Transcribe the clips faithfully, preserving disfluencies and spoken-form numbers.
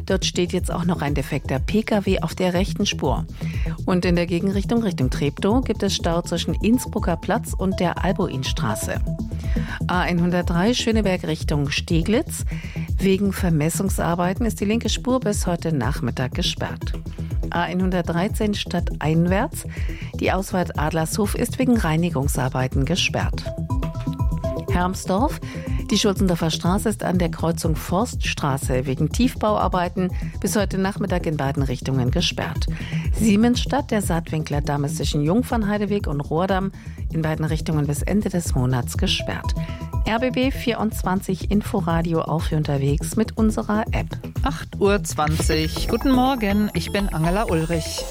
Dort steht jetzt auch noch ein defekter P K W auf der rechten Spur. Und in der Gegenrichtung Richtung Treptow gibt es Stau zwischen Innsbrucker Platz und der Albuinstraße. A hundertdrei Schöneberg Richtung Steglitz. Wegen Vermessungsarbeiten ist die linke Spur bis heute Nachmittag gesperrt. A hundertdreizehn stadteinwärts. Die Ausfahrt Adlershof ist wegen Reinigungsarbeiten gesperrt. Hermsdorf. Die Schulzendorfer Straße ist an der Kreuzung Forststraße wegen Tiefbauarbeiten bis heute Nachmittag in beiden Richtungen gesperrt. Siemensstadt, der Saatwinkler Damm ist zwischen Jungfernheideweg und Rohrdamm in beiden Richtungen bis Ende des Monats gesperrt. R B B vierundzwanzig Inforadio auch für unterwegs mit unserer App. acht Uhr zwanzig. Guten Morgen, ich bin Angela Ulrich.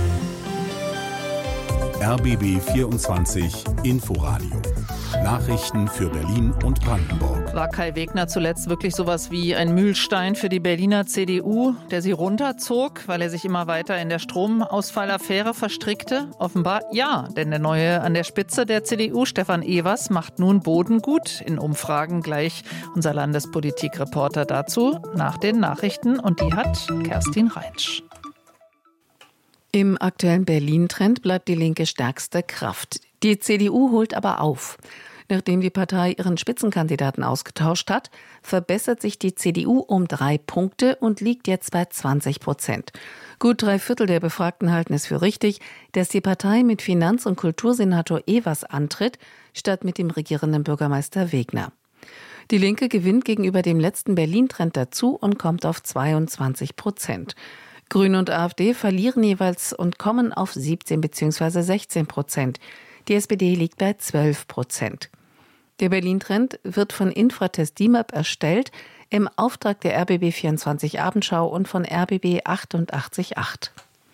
R B B vierundzwanzig Inforadio. Nachrichten für Berlin und Brandenburg. War Kai Wegner zuletzt wirklich sowas wie ein Mühlstein für die Berliner C D U, der sie runterzog, weil er sich immer weiter in der Stromausfallaffäre verstrickte? Offenbar ja, denn der Neue an der Spitze der C D U, Stefan Evers, macht nun Boden gut. In Umfragen gleich unser Landespolitikreporter dazu nach den Nachrichten und die hat Kerstin Reinsch. Im aktuellen Berlin-Trend bleibt die Linke stärkste Kraft. Die C D U holt aber auf. Nachdem die Partei ihren Spitzenkandidaten ausgetauscht hat, verbessert sich die C D U um drei Punkte und liegt jetzt bei zwanzig Prozent. Gut drei Viertel der Befragten halten es für richtig, dass die Partei mit Finanz- und Kultursenator Evers antritt, statt mit dem regierenden Bürgermeister Wegner. Die Linke gewinnt gegenüber dem letzten Berlin-Trend dazu und kommt auf zweiundzwanzig Prozent. Grüne und AfD verlieren jeweils und kommen auf siebzehn bzw. sechzehn Prozent. Die S P D liegt bei zwölf Prozent. Der Berlin-Trend wird von Infratest D I M A P erstellt, im Auftrag der R B B vierundzwanzig Abendschau und von R B B achtundachtzig Komma acht.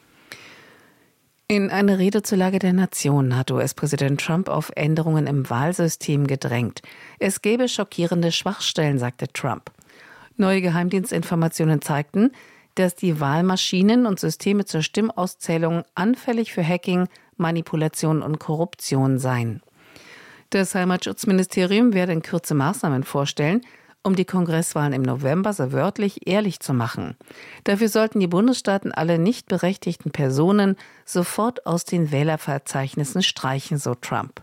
In einer Rede zur Lage der Nation hat U S-Präsident Trump auf Änderungen im Wahlsystem gedrängt. Es gäbe schockierende Schwachstellen, sagte Trump. Neue Geheimdienstinformationen zeigten, dass die Wahlmaschinen und Systeme zur Stimmauszählung anfällig für Hacking, Manipulation und Korruption seien. Das Heimatschutzministerium werde in Kürze Maßnahmen vorstellen, um die Kongresswahlen im November so wörtlich ehrlich zu machen. Dafür sollten die Bundesstaaten alle nicht berechtigten Personen sofort aus den Wählerverzeichnissen streichen, so Trump.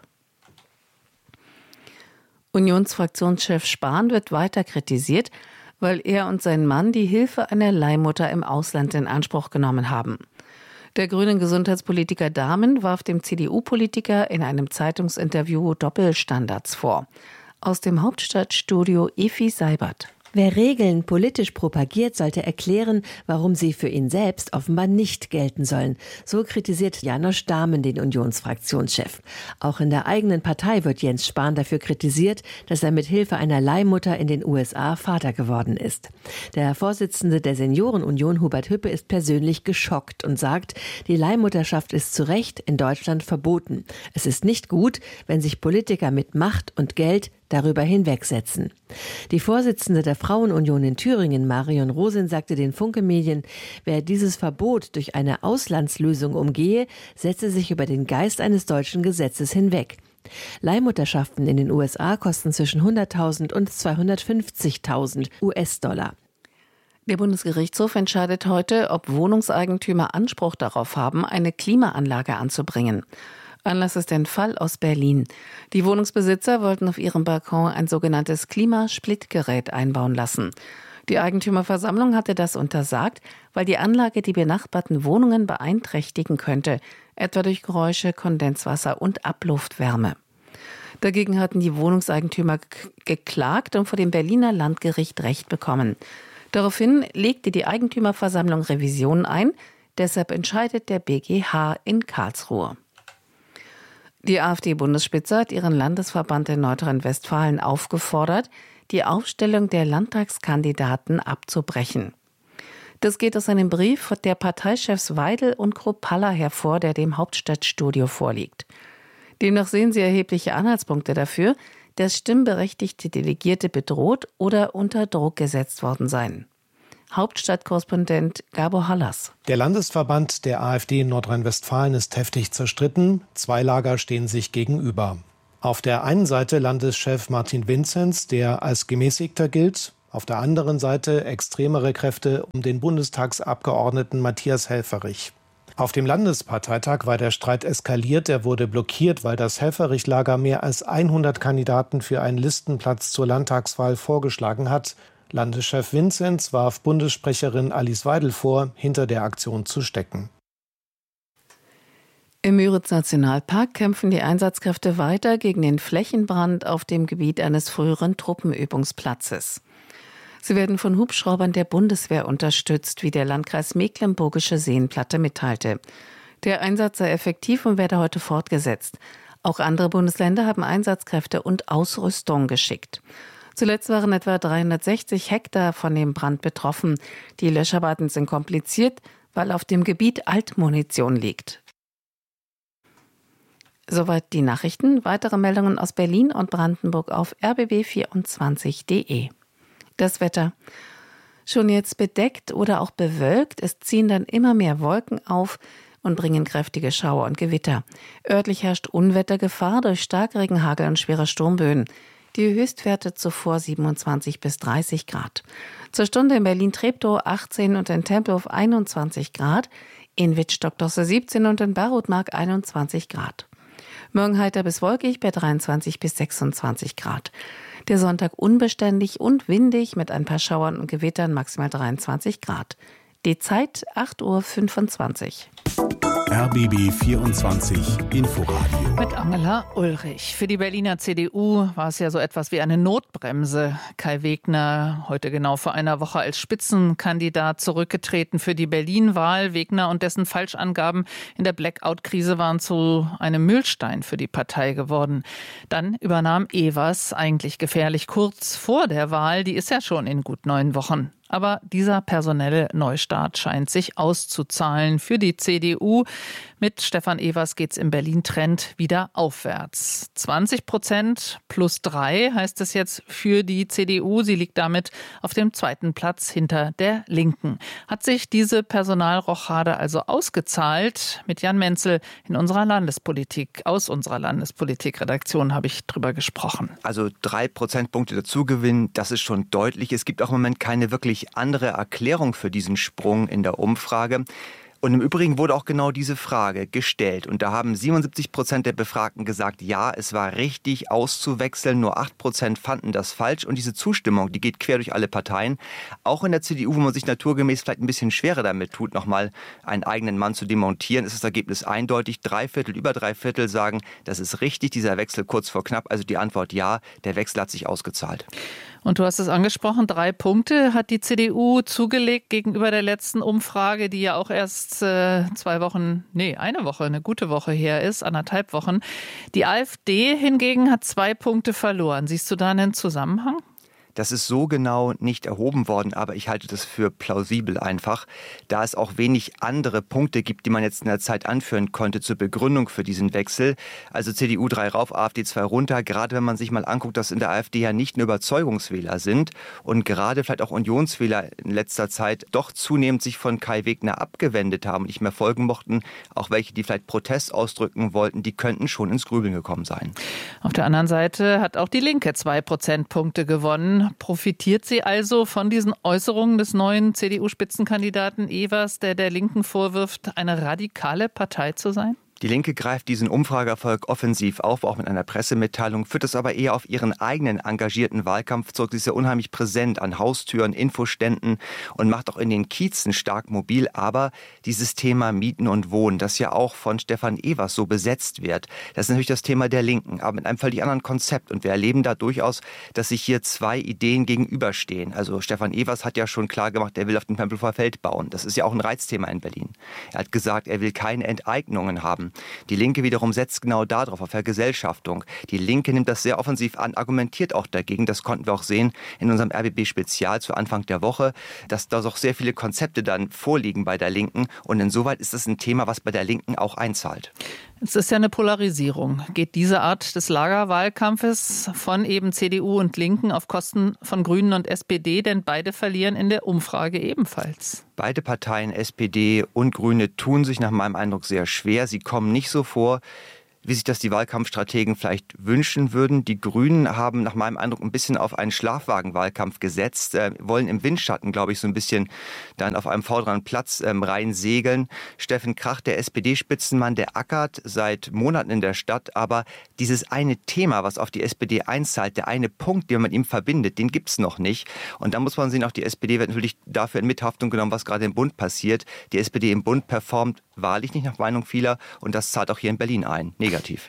Unionsfraktionschef Spahn wird weiter kritisiert, weil er und sein Mann die Hilfe einer Leihmutter im Ausland in Anspruch genommen haben. Der grünen Gesundheitspolitiker Dahmen warf dem C D U-Politiker in einem Zeitungsinterview Doppelstandards vor. Aus dem Hauptstadtstudio Efi Seibert. Wer Regeln politisch propagiert, sollte erklären, warum sie für ihn selbst offenbar nicht gelten sollen. So kritisiert Janosch Dahmen den Unionsfraktionschef. Auch in der eigenen Partei wird Jens Spahn dafür kritisiert, dass er mit Hilfe einer Leihmutter in den U S A Vater geworden ist. Der Vorsitzende der Seniorenunion, Hubert Hüppe, ist persönlich geschockt und sagt, die Leihmutterschaft ist zu Recht in Deutschland verboten. Es ist nicht gut, wenn sich Politiker mit Macht und Geld darüber hinwegsetzen. Die Vorsitzende der Frauenunion in Thüringen, Marion Rosin, sagte den Funke-Medien, wer dieses Verbot durch eine Auslandslösung umgehe, setze sich über den Geist eines deutschen Gesetzes hinweg. Leihmutterschaften in den U S A kosten zwischen hunderttausend und zweihundertfünfzigtausend U S-Dollar. Der Bundesgerichtshof entscheidet heute, ob Wohnungseigentümer Anspruch darauf haben, eine Klimaanlage anzubringen. Anlass ist ein Fall aus Berlin. Die Wohnungsbesitzer wollten auf ihrem Balkon ein sogenanntes Klimasplittgerät einbauen lassen. Die Eigentümerversammlung hatte das untersagt, weil die Anlage die benachbarten Wohnungen beeinträchtigen könnte, etwa durch Geräusche, Kondenswasser und Abluftwärme. Dagegen hatten die Wohnungseigentümer g- geklagt und vor dem Berliner Landgericht Recht bekommen. Daraufhin legte die Eigentümerversammlung Revisionen ein, deshalb entscheidet der B G H in Karlsruhe. Die AfD-Bundesspitze hat ihren Landesverband in Nordrhein-Westfalen aufgefordert, die Aufstellung der Landtagskandidaten abzubrechen. Das geht aus einem Brief der Parteichefs Weidel und Kruppalla hervor, der dem Hauptstadtstudio vorliegt. Demnach sehen sie erhebliche Anhaltspunkte dafür, dass stimmberechtigte Delegierte bedroht oder unter Druck gesetzt worden seien. Hauptstadtkorrespondent Gabor Hallas. Der Landesverband der AfD in Nordrhein-Westfalen ist heftig zerstritten. Zwei Lager stehen sich gegenüber. Auf der einen Seite Landeschef Martin Vinzenz, der als Gemäßigter gilt. Auf der anderen Seite extremere Kräfte um den Bundestagsabgeordneten Matthias Helfferich. Auf dem Landesparteitag war der Streit eskaliert. Er wurde blockiert, weil das Helfferich-Lager mehr als hundert Kandidaten für einen Listenplatz zur Landtagswahl vorgeschlagen hat. Landeschef Vinzenz warf Bundessprecherin Alice Weidel vor, hinter der Aktion zu stecken. Im Müritz-Nationalpark kämpfen die Einsatzkräfte weiter gegen den Flächenbrand auf dem Gebiet eines früheren Truppenübungsplatzes. Sie werden von Hubschraubern der Bundeswehr unterstützt, wie der Landkreis Mecklenburgische Seenplatte mitteilte. Der Einsatz sei effektiv und werde heute fortgesetzt. Auch andere Bundesländer haben Einsatzkräfte und Ausrüstung geschickt. Zuletzt waren etwa dreihundertsechzig Hektar von dem Brand betroffen. Die Löscharbeiten sind kompliziert, weil auf dem Gebiet Altmunition liegt. Soweit die Nachrichten. Weitere Meldungen aus Berlin und Brandenburg auf r b b vierundzwanzig punkt d e. Das Wetter. Schon jetzt bedeckt oder auch bewölkt, es ziehen dann immer mehr Wolken auf und bringen kräftige Schauer und Gewitter. Örtlich herrscht Unwettergefahr durch Starkregen, Hagel und schwere Sturmböen. Die Höchstwerte zuvor siebenundzwanzig bis dreißig Grad. Zur Stunde in Berlin-Treptow achtzehn und in Tempelhof einundzwanzig Grad, in Wittstock-Dosse siebzehn und in Barutmark einundzwanzig Grad. Morgen heiter bis wolkig bei dreiundzwanzig bis sechsundzwanzig Grad. Der Sonntag unbeständig und windig mit ein paar Schauern und Gewittern, maximal dreiundzwanzig Grad. Die Zeit acht Uhr fünfundzwanzig. R B B vierundzwanzig Inforadio. Mit Angela Ulrich. Für die Berliner C D U war es ja so etwas wie eine Notbremse. Kai Wegner, heute genau vor einer Woche als Spitzenkandidat zurückgetreten für die Berlin-Wahl. Wegner und dessen Falschangaben in der Blackout-Krise waren zu einem Mühlstein für die Partei geworden. Dann übernahm Evers, eigentlich gefährlich kurz vor der Wahl. Die ist ja schon in gut neun Wochen. Aber dieser personelle Neustart scheint sich auszuzahlen für die C D U. Mit Stefan Evers geht's im Berlin-Trend wieder aufwärts. zwanzig Prozent plus drei heißt es jetzt für die C D U. Sie liegt damit auf dem zweiten Platz hinter der Linken. Hat sich diese Personalrochade also ausgezahlt? Mit Jan Menzel in unserer Landespolitik, aus unserer Landespolitik-Redaktion habe ich drüber gesprochen. Also drei Prozentpunkte dazugewinnen, das ist schon deutlich. Es gibt auch im Moment keine wirklich andere Erklärung für diesen Sprung in der Umfrage. Und im Übrigen wurde auch genau diese Frage gestellt. Und da haben siebenundsiebzig Prozent der Befragten gesagt, ja, es war richtig auszuwechseln. Nur acht Prozent fanden das falsch. Und diese Zustimmung, die geht quer durch alle Parteien. Auch in der C D U, wo man sich naturgemäß vielleicht ein bisschen schwerer damit tut, nochmal einen eigenen Mann zu demontieren, ist das Ergebnis eindeutig. Drei Viertel, über drei Viertel sagen, das ist richtig, dieser Wechsel kurz vor knapp. Also die Antwort ja, der Wechsel hat sich ausgezahlt. Und du hast es angesprochen, drei Punkte hat die C D U zugelegt gegenüber der letzten Umfrage, die ja auch erst äh, zwei Wochen, nee, eine Woche, eine gute Woche her ist, anderthalb Wochen. Die AfD hingegen hat zwei Punkte verloren. Siehst du da einen Zusammenhang? Das ist so genau nicht erhoben worden, aber ich halte das für plausibel einfach, da es auch wenig andere Punkte gibt, die man jetzt in der Zeit anführen konnte zur Begründung für diesen Wechsel. Also C D U drei rauf, AfD zwei runter, gerade wenn man sich mal anguckt, dass in der AfD ja nicht nur Überzeugungswähler sind und gerade vielleicht auch Unionswähler in letzter Zeit doch zunehmend sich von Kai Wegner abgewendet haben und nicht mehr folgen mochten, auch welche, die vielleicht Protest ausdrücken wollten, die könnten schon ins Grübeln gekommen sein. Auf der anderen Seite hat auch die Linke zwei Prozentpunkte gewonnen. Profitiert sie also von diesen Äußerungen des neuen C D U-Spitzenkandidaten Evers, der der Linken vorwirft, eine radikale Partei zu sein? Die Linke greift diesen Umfrageerfolg offensiv auf, auch mit einer Pressemitteilung, führt es aber eher auf ihren eigenen engagierten Wahlkampf zurück. Sie ist ja unheimlich präsent an Haustüren, Infoständen und macht auch in den Kiezen stark mobil. Aber dieses Thema Mieten und Wohnen, das ja auch von Stefan Evers so besetzt wird, das ist natürlich das Thema der Linken, aber mit einem völlig anderen Konzept. Und wir erleben da durchaus, dass sich hier zwei Ideen gegenüberstehen. Also Stefan Evers hat ja schon klar gemacht, er will auf dem Tempelhofer Feld bauen. Das ist ja auch ein Reizthema in Berlin. Er hat gesagt, er will keine Enteignungen haben. Die Linke wiederum setzt genau darauf, auf Vergesellschaftung. Die Linke nimmt das sehr offensiv an, argumentiert auch dagegen. Das konnten wir auch sehen in unserem R B B-Spezial zu Anfang der Woche, dass da auch sehr viele Konzepte dann vorliegen bei der Linken. Und insoweit ist das ein Thema, was bei der Linken auch einzahlt. Es ist ja eine Polarisierung. Geht diese Art des Lagerwahlkampfes von eben C D U und Linken auf Kosten von Grünen und S P D? Denn beide verlieren in der Umfrage ebenfalls. Beide Parteien, S P D und Grüne, tun sich nach meinem Eindruck sehr schwer. Sie kommen nicht so vor, wie sich das die Wahlkampfstrategen vielleicht wünschen würden. Die Grünen haben nach meinem Eindruck ein bisschen auf einen Schlafwagenwahlkampf gesetzt, äh, wollen im Windschatten, glaube ich, so ein bisschen dann auf einem vorderen Platz ähm, reinsegeln. Steffen Krach, der S P D-Spitzenmann, der ackert seit Monaten in der Stadt, aber dieses eine Thema, was auf die S P D einzahlt, der eine Punkt, den man ihm verbindet, den gibt es noch nicht. Und da muss man sehen, auch die S P D wird natürlich dafür in Mithaftung genommen, was gerade im Bund passiert. Die S P D im Bund performt wahrlich nicht nach Meinung vieler und das zahlt auch hier in Berlin ein. Negativ.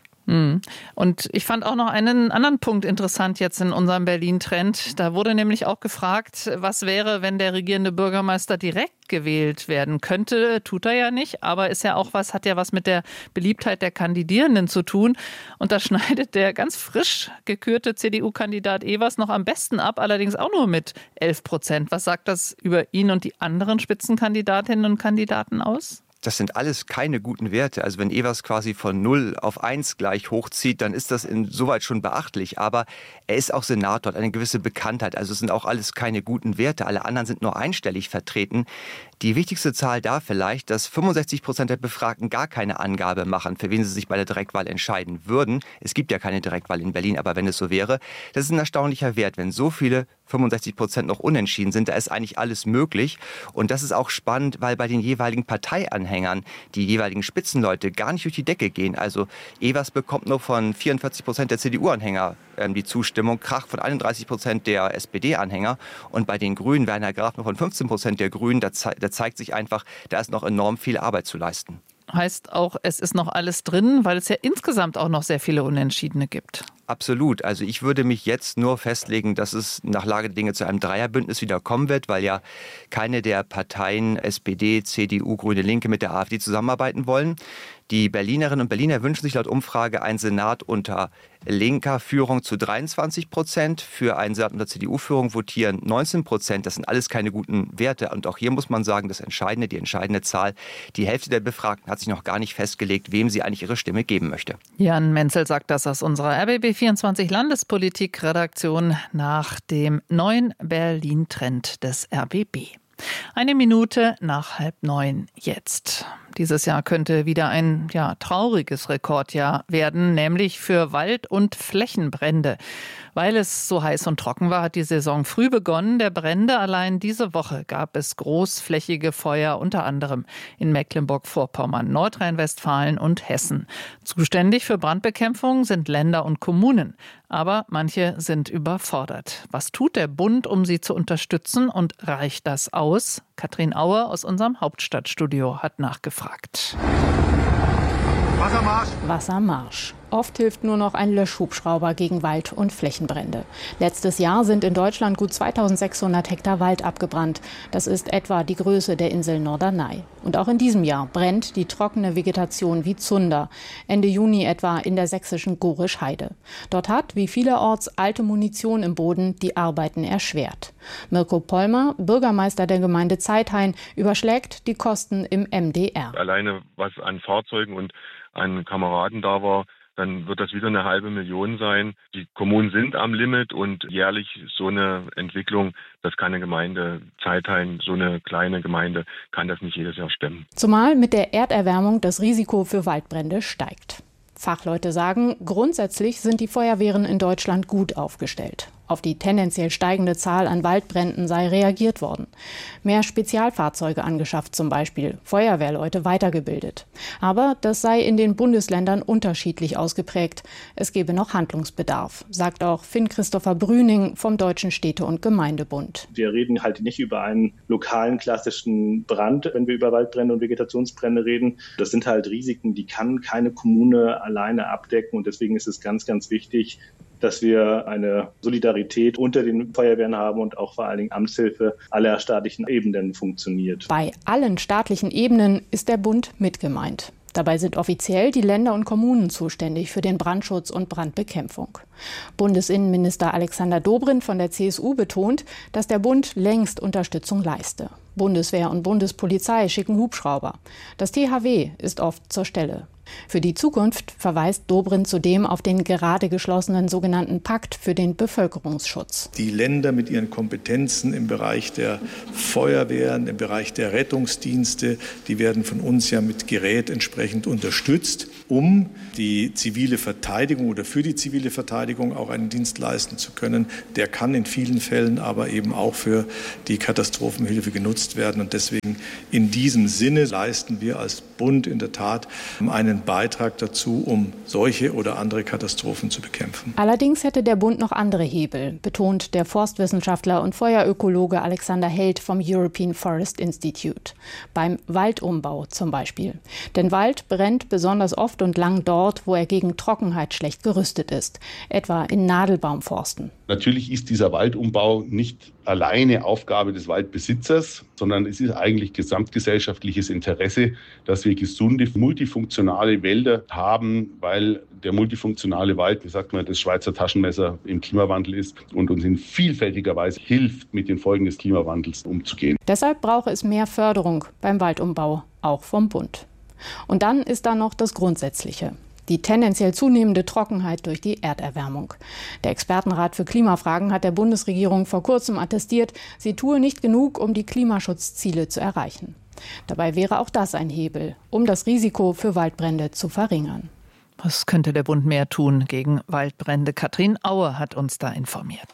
Und ich fand auch noch einen anderen Punkt interessant jetzt in unserem Berlin-Trend. Da wurde nämlich auch gefragt, was wäre, wenn der regierende Bürgermeister direkt gewählt werden könnte. Tut er ja nicht, aber ist ja auch was, hat ja was mit der Beliebtheit der Kandidierenden zu tun. Und da schneidet der ganz frisch gekürte C D U-Kandidat Ewers noch am besten ab, allerdings auch nur mit elf Prozent. Was sagt das über ihn und die anderen Spitzenkandidatinnen und Kandidaten aus? Das sind alles keine guten Werte. Also wenn Ewers quasi von null auf eins gleich hochzieht, dann ist das insoweit schon beachtlich. Aber er ist auch Senator, hat eine gewisse Bekanntheit. Also es sind auch alles keine guten Werte. Alle anderen sind nur einstellig vertreten. Die wichtigste Zahl da vielleicht, dass fünfundsechzig Prozent der Befragten gar keine Angabe machen, für wen sie sich bei der Direktwahl entscheiden würden. Es gibt ja keine Direktwahl in Berlin, aber wenn es so wäre, das ist ein erstaunlicher Wert. Wenn so viele fünfundsechzig Prozent noch unentschieden sind, da ist eigentlich alles möglich. Und das ist auch spannend, weil bei den jeweiligen Parteianhängern die jeweiligen Spitzenleute gar nicht durch die Decke gehen. Also Ewers bekommt nur von vierundvierzig Prozent der C D U-Anhänger ähm, die Zustimmung, Krach von einunddreißig Prozent der S P D-Anhänger und bei den Grünen, Werner Graf nur von fünfzehn Prozent der Grünen. Da, ze- da zeigt sich einfach, da ist noch enorm viel Arbeit zu leisten. Heißt auch, es ist noch alles drin, weil es ja insgesamt auch noch sehr viele Unentschiedene gibt. Absolut. Also ich würde mich jetzt nur festlegen, dass es nach Lage der Dinge zu einem Dreierbündnis wieder kommen wird, weil ja keine der Parteien S P D, C D U, Grüne Linke mit der AfD zusammenarbeiten wollen. Die Berlinerinnen und Berliner wünschen sich laut Umfrage einen Senat unter linker Führung zu dreiundzwanzig Prozent. Für einen Senat unter C D U-Führung votieren neunzehn Prozent. Das sind alles keine guten Werte. Und auch hier muss man sagen, das Entscheidende, die entscheidende Zahl, die Hälfte der Befragten hat sich noch gar nicht festgelegt, wem sie eigentlich ihre Stimme geben möchte. Jan Menzel sagt das aus unserer R B B vierundzwanzig Landespolitik-Redaktion nach dem neuen Berlin-Trend des R B B. Eine Minute nach halb neun jetzt. Dieses Jahr könnte wieder ein ja, trauriges Rekordjahr werden, nämlich für Wald- und Flächenbrände. Weil es so heiß und trocken war, hat die Saison früh begonnen. Der Brände allein diese Woche gab es großflächige Feuer, unter anderem in Mecklenburg-Vorpommern, Nordrhein-Westfalen und Hessen. Zuständig für Brandbekämpfung sind Länder und Kommunen. Aber manche sind überfordert. Was tut der Bund, um sie zu unterstützen, und reicht das aus? Katrin Auer aus unserem Hauptstadtstudio hat nachgefragt. Wassermarsch. Wassermarsch. Oft hilft nur noch ein Löschhubschrauber gegen Wald- und Flächenbrände. Letztes Jahr sind in Deutschland gut zweitausendsechshundert Hektar Wald abgebrannt. Das ist etwa die Größe der Insel Norderney. Und auch in diesem Jahr brennt die trockene Vegetation wie Zunder. Ende Juni etwa in der sächsischen Gorisch-Heide. Dort hat, wie vielerorts, alte Munition im Boden die Arbeiten erschwert. Mirko Pollmer, Bürgermeister der Gemeinde Zeithain, überschlägt die Kosten im M D R. Alleine was an Fahrzeugen und an Kameraden da war, dann wird das wieder eine halbe Million sein. Die Kommunen sind am Limit und jährlich so eine Entwicklung, das kann eine Gemeinde, Zeithain, so eine kleine Gemeinde, kann das nicht jedes Jahr stemmen. Zumal mit der Erderwärmung das Risiko für Waldbrände steigt. Fachleute sagen, grundsätzlich sind die Feuerwehren in Deutschland gut aufgestellt. Auf die tendenziell steigende Zahl an Waldbränden sei reagiert worden. Mehr Spezialfahrzeuge angeschafft zum Beispiel, Feuerwehrleute weitergebildet. Aber das sei in den Bundesländern unterschiedlich ausgeprägt. Es gebe noch Handlungsbedarf, sagt auch Finn-Christopher Brüning vom Deutschen Städte- und Gemeindebund. Wir reden halt nicht über einen lokalen klassischen Brand, wenn wir über Waldbrände und Vegetationsbrände reden. Das sind halt Risiken, die kann keine Kommune alleine abdecken. Und deswegen ist es ganz, ganz wichtig, dass wir eine Solidarität unter den Feuerwehren haben und auch vor allen Dingen Amtshilfe aller staatlichen Ebenen funktioniert. Bei allen staatlichen Ebenen ist der Bund mit gemeint. Dabei sind offiziell die Länder und Kommunen zuständig für den Brandschutz und Brandbekämpfung. Bundesinnenminister Alexander Dobrindt von der C S U betont, dass der Bund längst Unterstützung leiste. Bundeswehr und Bundespolizei schicken Hubschrauber. Das T H W ist oft zur Stelle. Für die Zukunft verweist Dobrindt zudem auf den gerade geschlossenen sogenannten Pakt für den Bevölkerungsschutz. Die Länder mit ihren Kompetenzen im Bereich der Feuerwehren, im Bereich der Rettungsdienste, die werden von uns ja mit Gerät entsprechend unterstützt, um die zivile Verteidigung oder für die zivile Verteidigung auch einen Dienst leisten zu können. Der kann in vielen Fällen aber eben auch für die Katastrophenhilfe genutzt werden. Und deswegen in diesem Sinne leisten wir als Bund in der Tat einen Beitrag dazu, um solche oder andere Katastrophen zu bekämpfen. Allerdings hätte der Bund noch andere Hebel, betont der Forstwissenschaftler und Feuerökologe Alexander Held vom European Forest Institute. Beim Waldumbau zum Beispiel. Denn Wald brennt besonders oft und lang dort, wo er gegen Trockenheit schlecht gerüstet ist, etwa in Nadelbaumforsten. Natürlich ist dieser Waldumbau nicht alleine Aufgabe des Waldbesitzers, sondern es ist eigentlich gesamtgesellschaftliches Interesse, dass wir gesunde, multifunktionale Wälder haben, weil der multifunktionale Wald, wie sagt man, das Schweizer Taschenmesser im Klimawandel ist und uns in vielfältiger Weise hilft, mit den Folgen des Klimawandels umzugehen. Deshalb brauche es mehr Förderung beim Waldumbau, auch vom Bund. Und dann ist da noch das Grundsätzliche. Die tendenziell zunehmende Trockenheit durch die Erderwärmung. Der Expertenrat für Klimafragen hat der Bundesregierung vor kurzem attestiert, sie tue nicht genug, um die Klimaschutzziele zu erreichen. Dabei wäre auch das ein Hebel, um das Risiko für Waldbrände zu verringern. Was könnte der Bund mehr tun gegen Waldbrände? Katrin Aue hat uns da informiert.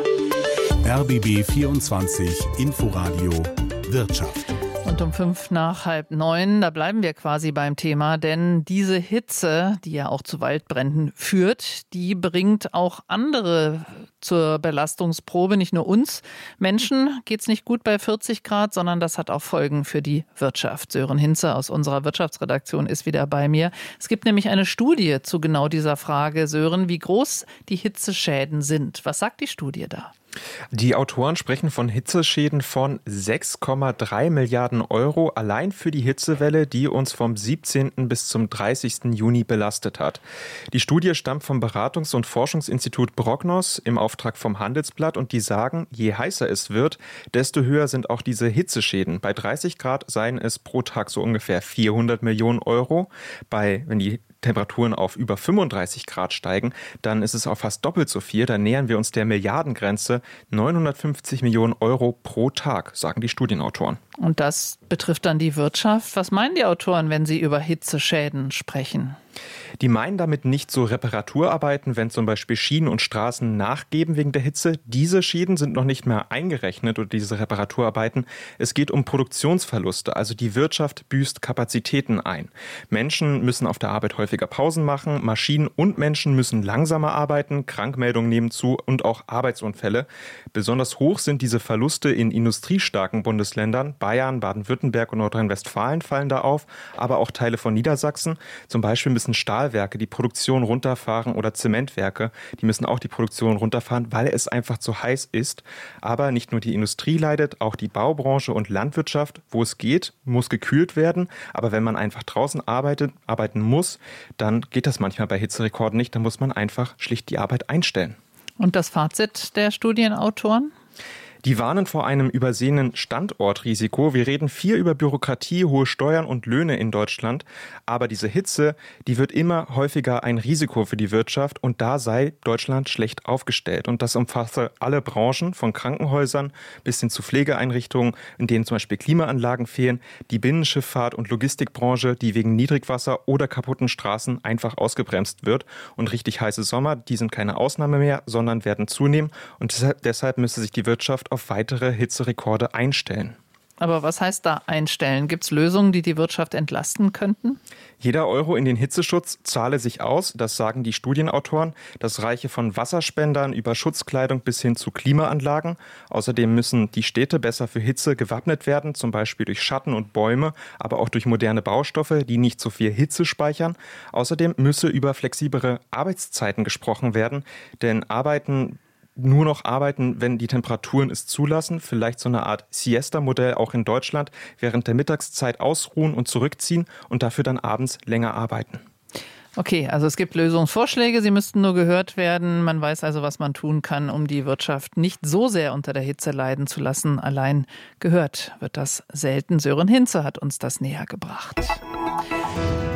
R B B vierundzwanzig Inforadio Wirtschaft. Und um fünf nach halb neun, da bleiben wir quasi beim Thema, denn diese Hitze, die ja auch zu Waldbränden führt, die bringt auch andere zur Belastungsprobe, nicht nur uns Menschen geht es nicht gut bei vierzig Grad, sondern das hat auch Folgen für die Wirtschaft. Sören Hinze aus unserer Wirtschaftsredaktion ist wieder bei mir. Es gibt nämlich eine Studie zu genau dieser Frage, Sören, wie groß die Hitzeschäden sind. Was sagt die Studie da? Die Autoren sprechen von Hitzeschäden von sechs Komma drei Milliarden Euro allein für die Hitzewelle, die uns vom siebzehnten bis zum dreißigsten Juni belastet hat. Die Studie stammt vom Beratungs- und Forschungsinstitut Prognos im Auftrag vom Handelsblatt und die sagen, je heißer es wird, desto höher sind auch diese Hitzeschäden. Bei dreißig Grad seien es pro Tag so ungefähr vierhundert Millionen Euro. Bei, wenn die Temperaturen auf über fünfunddreißig Grad steigen, dann ist es auch fast doppelt so viel. Da nähern wir uns der Milliardengrenze. neunhundertfünfzig Millionen Euro pro Tag, sagen die Studienautoren. Und das betrifft dann die Wirtschaft. Was meinen die Autoren, wenn sie über Hitzeschäden sprechen? Die meinen damit nicht so Reparaturarbeiten, wenn zum Beispiel Schienen und Straßen nachgeben wegen der Hitze. Diese Schäden sind noch nicht mehr eingerechnet oder diese Reparaturarbeiten. Es geht um Produktionsverluste, also die Wirtschaft büßt Kapazitäten ein. Menschen müssen auf der Arbeit häufiger Pausen machen, Maschinen und Menschen müssen langsamer arbeiten, Krankmeldungen nehmen zu und auch Arbeitsunfälle. Besonders hoch sind diese Verluste in industriestarken Bundesländern. Bayern, Baden-Württemberg und Nordrhein-Westfalen fallen da auf, aber auch Teile von Niedersachsen. Zum Beispiel müssen Stahlwerke die Produktion runterfahren oder Zementwerke, die müssen auch die Produktion runterfahren, weil es einfach zu heiß ist. Aber nicht nur die Industrie leidet, auch die Baubranche und Landwirtschaft, wo es geht, muss gekühlt werden. Aber wenn man einfach draußen arbeitet, arbeiten muss, dann geht das manchmal bei Hitzerekorden nicht. Dann muss man einfach schlicht die Arbeit einstellen. Und das Fazit der Studienautoren? Die warnen vor einem übersehenen Standortrisiko. Wir reden viel über Bürokratie, hohe Steuern und Löhne in Deutschland. Aber diese Hitze, die wird immer häufiger ein Risiko für die Wirtschaft. Und da sei Deutschland schlecht aufgestellt. Und das umfasse alle Branchen, von Krankenhäusern bis hin zu Pflegeeinrichtungen, in denen zum Beispiel Klimaanlagen fehlen. Die Binnenschifffahrt und Logistikbranche, die wegen Niedrigwasser oder kaputten Straßen einfach ausgebremst wird. Und richtig heiße Sommer, die sind keine Ausnahme mehr, sondern werden zunehmen. Und deshalb, deshalb müsste sich die Wirtschaft auf weitere Hitzerekorde einstellen. Aber was heißt da einstellen? Gibt es Lösungen, die die Wirtschaft entlasten könnten? Jeder Euro in den Hitzeschutz zahle sich aus, das sagen die Studienautoren. Das reiche von Wasserspendern über Schutzkleidung bis hin zu Klimaanlagen. Außerdem müssen die Städte besser für Hitze gewappnet werden, zum Beispiel durch Schatten und Bäume, aber auch durch moderne Baustoffe, die nicht so viel Hitze speichern. Außerdem müsse über flexiblere Arbeitszeiten gesprochen werden, denn Arbeiten nur noch arbeiten, wenn die Temperaturen es zulassen. Vielleicht so eine Art Siesta-Modell auch in Deutschland. Während der Mittagszeit ausruhen und zurückziehen und dafür dann abends länger arbeiten. Okay, also es gibt Lösungsvorschläge, sie müssten nur gehört werden. Man weiß also, was man tun kann, um die Wirtschaft nicht so sehr unter der Hitze leiden zu lassen. Allein gehört wird das selten. Sören Hinze hat uns das näher gebracht.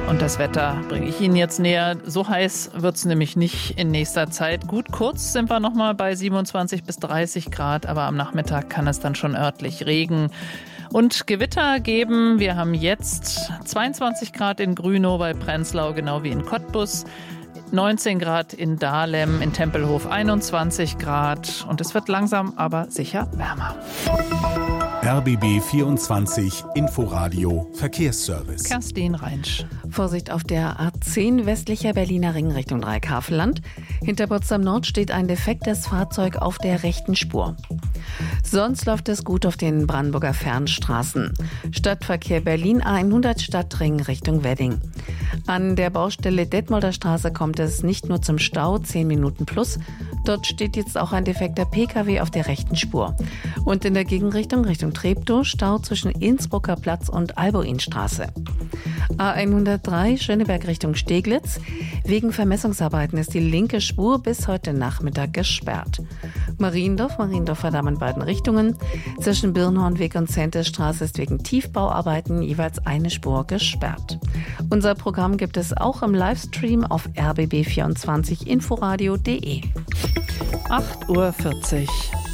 Und das Wetter bringe ich Ihnen jetzt näher. So heiß wird es nämlich nicht in nächster Zeit. Gut, kurz sind wir nochmal bei siebenundzwanzig bis dreißig Grad, aber am Nachmittag kann es dann schon örtlich Regen und Gewitter geben. Wir haben jetzt zweiundzwanzig Grad in Grünow bei Prenzlau, genau wie in Cottbus. neunzehn Grad in Dahlem, in Tempelhof einundzwanzig Grad. Und es wird langsam, aber sicher wärmer. R B B vierundzwanzig Inforadio Verkehrsservice. Kerstin Reinsch. Vorsicht auf der A zehn westlicher Berliner Ring Richtung Dreihavelland. Hinter Potsdam Nord steht ein defektes Fahrzeug auf der rechten Spur. Sonst läuft es gut auf den Brandenburger Fernstraßen. Stadtverkehr Berlin A hundert Stadtring Richtung Wedding. An der Baustelle Detmolder Straße kommt es nicht nur zum Stau, zehn Minuten plus. Dort steht jetzt auch ein defekter Pkw auf der rechten Spur. Und in der Gegenrichtung Richtung Treptow Stau zwischen Innsbrucker Platz und Alboinstraße. A hundertdrei Schöneberg Richtung Steglitz. Wegen Vermessungsarbeiten ist die linke Spur bis heute Nachmittag gesperrt. Mariendorf, Mariendorfer-Damm in beiden Richtungen. Zwischen Birnhornweg und Zentesstraße ist wegen Tiefbauarbeiten jeweils eine Spur gesperrt. Unser Programm gibt es auch im Livestream auf r b b vierundzwanzig inforadio punkt de. acht Uhr vierzig.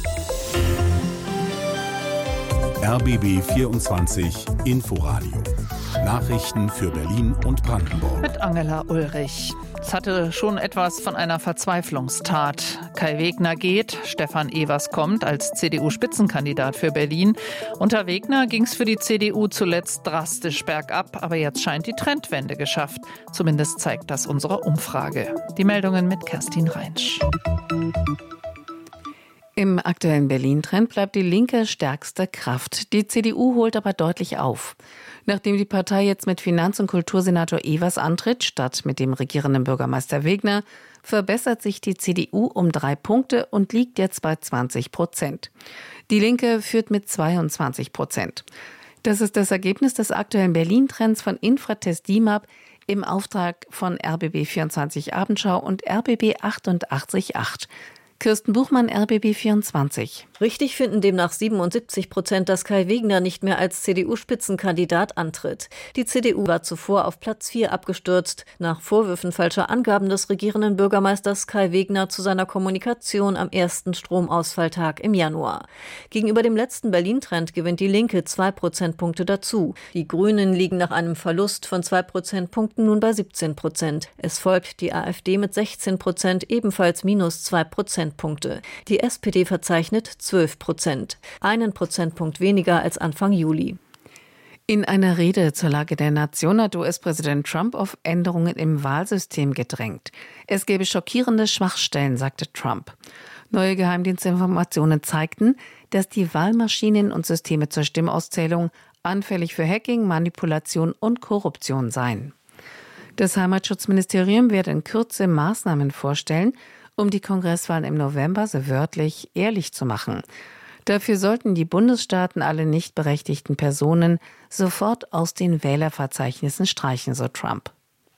R B B vierundzwanzig Inforadio. Nachrichten für Berlin und Brandenburg. Mit Angela Ulrich. Es hatte schon etwas von einer Verzweiflungstat. Kai Wegner geht, Stefan Evers kommt als C D U-Spitzenkandidat für Berlin. Unter Wegner ging es für die C D U zuletzt drastisch bergab, aber jetzt scheint die Trendwende geschafft. Zumindest zeigt das unsere Umfrage. Die Meldungen mit Kerstin Reinsch. Im aktuellen Berlin-Trend bleibt die Linke stärkste Kraft. Die C D U holt aber deutlich auf. Nachdem die Partei jetzt mit Finanz- und Kultursenator Evers antritt, statt mit dem regierenden Bürgermeister Wegner, verbessert sich die C D U um drei Punkte und liegt jetzt bei zwanzig Prozent. Die Linke führt mit zweiundzwanzig Prozent. Das ist das Ergebnis des aktuellen Berlin-Trends von Infratest D I M A P im Auftrag von R B B vierundzwanzig Abendschau und R B B achtundachtzig Komma acht. Kirsten Buchmann, R B B vierundzwanzig. Richtig finden demnach siebenundsiebzig Prozent, dass Kai Wegner nicht mehr als C D U-Spitzenkandidat antritt. Die C D U war zuvor auf Platz vier abgestürzt, nach Vorwürfen falscher Angaben des regierenden Bürgermeisters Kai Wegner zu seiner Kommunikation am ersten Stromausfalltag im Januar. Gegenüber dem letzten Berlin-Trend gewinnt die Linke zwei Prozentpunkte dazu. Die Grünen liegen nach einem Verlust von zwei Prozentpunkten nun bei siebzehn Prozent. Es folgt die AfD mit sechzehn Prozent, ebenfalls minus zwei Prozentpunkte. Die S P D verzeichnet zwölf Prozent, einen Prozentpunkt weniger als Anfang Juli. In einer Rede zur Lage der Nation hat U S-Präsident Trump auf Änderungen im Wahlsystem gedrängt. Es gäbe schockierende Schwachstellen, sagte Trump. Neue Geheimdienstinformationen zeigten, dass die Wahlmaschinen und Systeme zur Stimmauszählung anfällig für Hacking, Manipulation und Korruption seien. Das Heimatschutzministerium werde in Kürze Maßnahmen vorstellen, um die Kongresswahlen im November so wörtlich ehrlich zu machen. Dafür sollten die Bundesstaaten alle nicht berechtigten Personen sofort aus den Wählerverzeichnissen streichen, so Trump.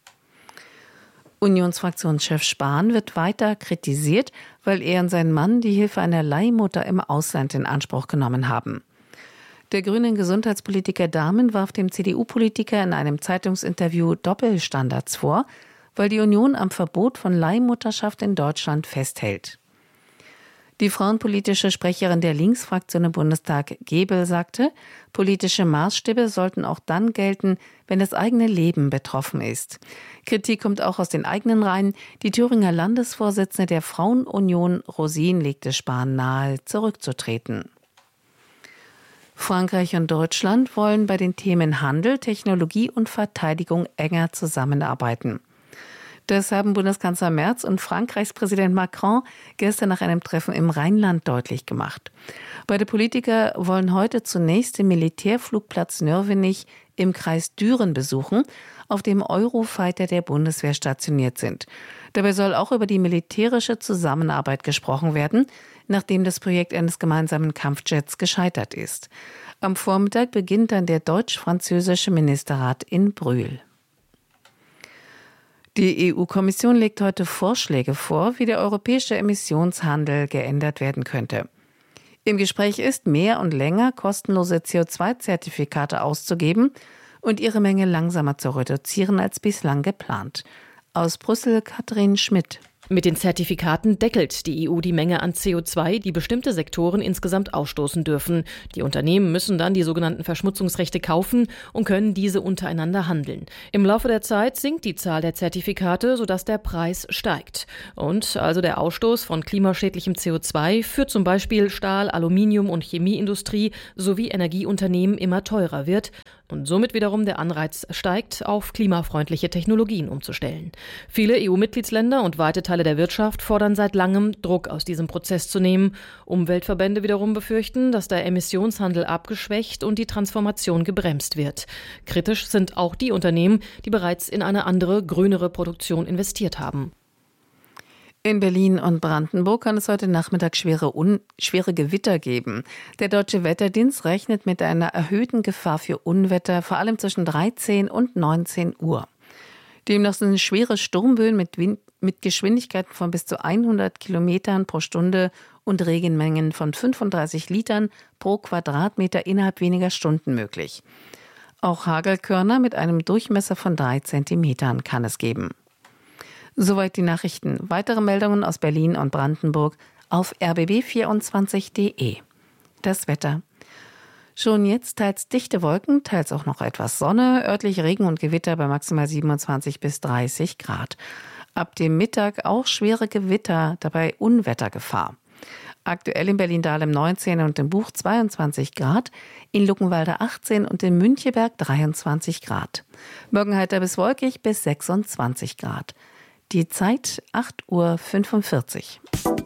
Unionsfraktionschef Spahn wird weiter kritisiert, weil er und sein Mann die Hilfe einer Leihmutter im Ausland in Anspruch genommen haben. Der grüne Gesundheitspolitiker Dahmen warf dem C D U-Politiker in einem Zeitungsinterview Doppelstandards vor, weil die Union am Verbot von Leihmutterschaft in Deutschland festhält. Die frauenpolitische Sprecherin der Linksfraktion im Bundestag, Gebel, sagte, politische Maßstäbe sollten auch dann gelten, wenn das eigene Leben betroffen ist. Kritik kommt auch aus den eigenen Reihen. Die Thüringer Landesvorsitzende der Frauenunion, Rosin, legte Spahn nahe, zurückzutreten. Frankreich und Deutschland wollen bei den Themen Handel, Technologie und Verteidigung enger zusammenarbeiten. Das haben Bundeskanzler Merz und Frankreichs Präsident Macron gestern nach einem Treffen im Rheinland deutlich gemacht. Beide Politiker wollen heute zunächst den Militärflugplatz Nörvenich im Kreis Düren besuchen, auf dem Eurofighter der Bundeswehr stationiert sind. Dabei soll auch über die militärische Zusammenarbeit gesprochen werden, nachdem das Projekt eines gemeinsamen Kampfjets gescheitert ist. Am Vormittag beginnt dann der deutsch-französische Ministerrat in Brühl. Die E U-Kommission legt heute Vorschläge vor, wie der europäische Emissionshandel geändert werden könnte. Im Gespräch ist, mehr und länger kostenlose C O zwei Zertifikate auszugeben und ihre Menge langsamer zu reduzieren als bislang geplant. Aus Brüssel Katrin Schmidt. Mit den Zertifikaten deckelt die E U die Menge an C O zwei, die bestimmte Sektoren insgesamt ausstoßen dürfen. Die Unternehmen müssen dann die sogenannten Verschmutzungsrechte kaufen und können diese untereinander handeln. Im Laufe der Zeit sinkt die Zahl der Zertifikate, sodass der Preis steigt. Und also der Ausstoß von klimaschädlichem C O zwei für zum Beispiel Stahl-, Aluminium- und Chemieindustrie sowie Energieunternehmen immer teurer wird und somit wiederum der Anreiz steigt, auf klimafreundliche Technologien umzustellen. Viele E U-Mitgliedsländer und weite Teile der Wirtschaft fordern seit langem, Druck aus diesem Prozess zu nehmen. Umweltverbände wiederum befürchten, dass der Emissionshandel abgeschwächt und die Transformation gebremst wird. Kritisch sind auch die Unternehmen, die bereits in eine andere, grünere Produktion investiert haben. In Berlin und Brandenburg kann es heute Nachmittag schwere, Un- schwere Gewitter geben. Der Deutsche Wetterdienst rechnet mit einer erhöhten Gefahr für Unwetter, vor allem zwischen dreizehn und neunzehn Uhr. Demnach sind schwere Sturmböen mit, Wind- mit Geschwindigkeiten von bis zu hundert Kilometern pro Stunde und Regenmengen von fünfunddreißig Litern pro Quadratmeter innerhalb weniger Stunden möglich. Auch Hagelkörner mit einem Durchmesser von drei Zentimetern kann es geben. Soweit die Nachrichten. Weitere Meldungen aus Berlin und Brandenburg auf r b b vierundzwanzig punkt d e. Das Wetter. Schon jetzt teils dichte Wolken, teils auch noch etwas Sonne, örtlich Regen und Gewitter bei maximal siebenundzwanzig bis dreißig Grad. Ab dem Mittag auch schwere Gewitter, dabei Unwettergefahr. Aktuell in Berlin-Dahlem neunzehn und im Buch zweiundzwanzig Grad, in Luckenwalde achtzehn und in Müncheberg dreiundzwanzig Grad. Morgen heiter bis wolkig bis sechsundzwanzig Grad. Die Zeit acht Uhr fünfundvierzig.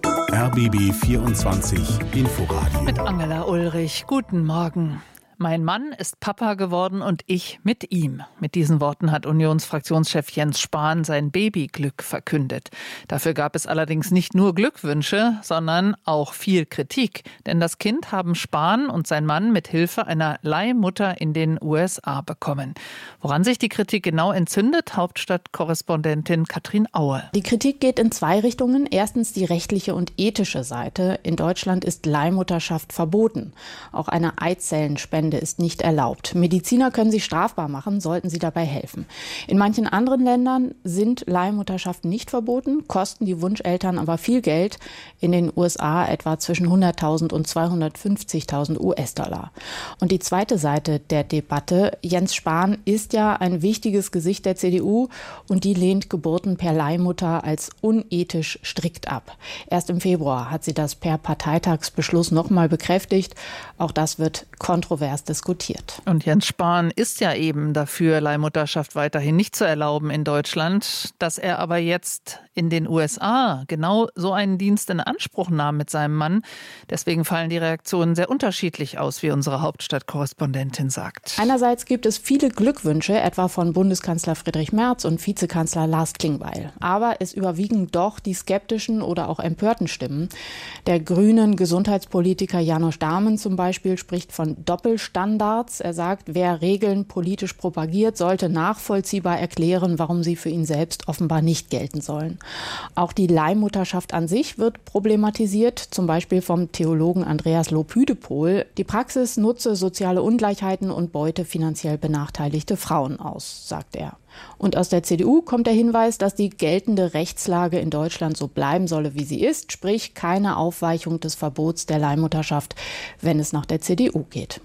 R B B vierundzwanzig Inforadio. Mit Angela Ulrich. Guten Morgen. Mein Mann ist Papa geworden und ich mit ihm. Mit diesen Worten hat Unionsfraktionschef Jens Spahn sein Babyglück verkündet. Dafür gab es allerdings nicht nur Glückwünsche, sondern auch viel Kritik. Denn das Kind haben Spahn und sein Mann mit Hilfe einer Leihmutter in den U S A bekommen. Woran sich die Kritik genau entzündet, Hauptstadtkorrespondentin Katrin Aue. Die Kritik geht in zwei Richtungen. Erstens die rechtliche und ethische Seite. In Deutschland ist Leihmutterschaft verboten. Auch eine Eizellenspende ist nicht erlaubt. Mediziner können sich strafbar machen, sollten sie dabei helfen. In manchen anderen Ländern sind Leihmutterschaften nicht verboten, kosten die Wunscheltern aber viel Geld. In den U S A etwa zwischen hunderttausend und zweihundertfünfzigtausend U S-Dollar. Und die zweite Seite der Debatte, Jens Spahn ist ja ein wichtiges Gesicht der C D U und die lehnt Geburten per Leihmutter als unethisch strikt ab. Erst im Februar hat sie das per Parteitagsbeschluss nochmal bekräftigt. Auch das wird kontrovers diskutiert. Und Jens Spahn ist ja eben dafür, Leihmutterschaft weiterhin nicht zu erlauben in Deutschland. Dass er aber jetzt in den U S A genau so einen Dienst in Anspruch nahm mit seinem Mann. Deswegen fallen die Reaktionen sehr unterschiedlich aus, wie unsere Hauptstadtkorrespondentin sagt. Einerseits gibt es viele Glückwünsche, etwa von Bundeskanzler Friedrich Merz und Vizekanzler Lars Klingbeil. Aber es überwiegen doch die skeptischen oder auch empörten Stimmen. Der grünen Gesundheitspolitiker János Dámen zum Beispiel spricht von Doppelstandards. Er sagt, wer Regeln politisch propagiert, sollte nachvollziehbar erklären, warum sie für ihn selbst offenbar nicht gelten sollen. Auch die Leihmutterschaft an sich wird problematisiert, zum Beispiel vom Theologen Andreas Lopüdepol. Die Praxis nutze soziale Ungleichheiten und beute finanziell benachteiligte Frauen aus, sagt er. Und aus der C D U kommt der Hinweis, dass die geltende Rechtslage in Deutschland so bleiben solle, wie sie ist, sprich keine Aufweichung des Verbots der Leihmutterschaft, wenn es nach der C D U geht.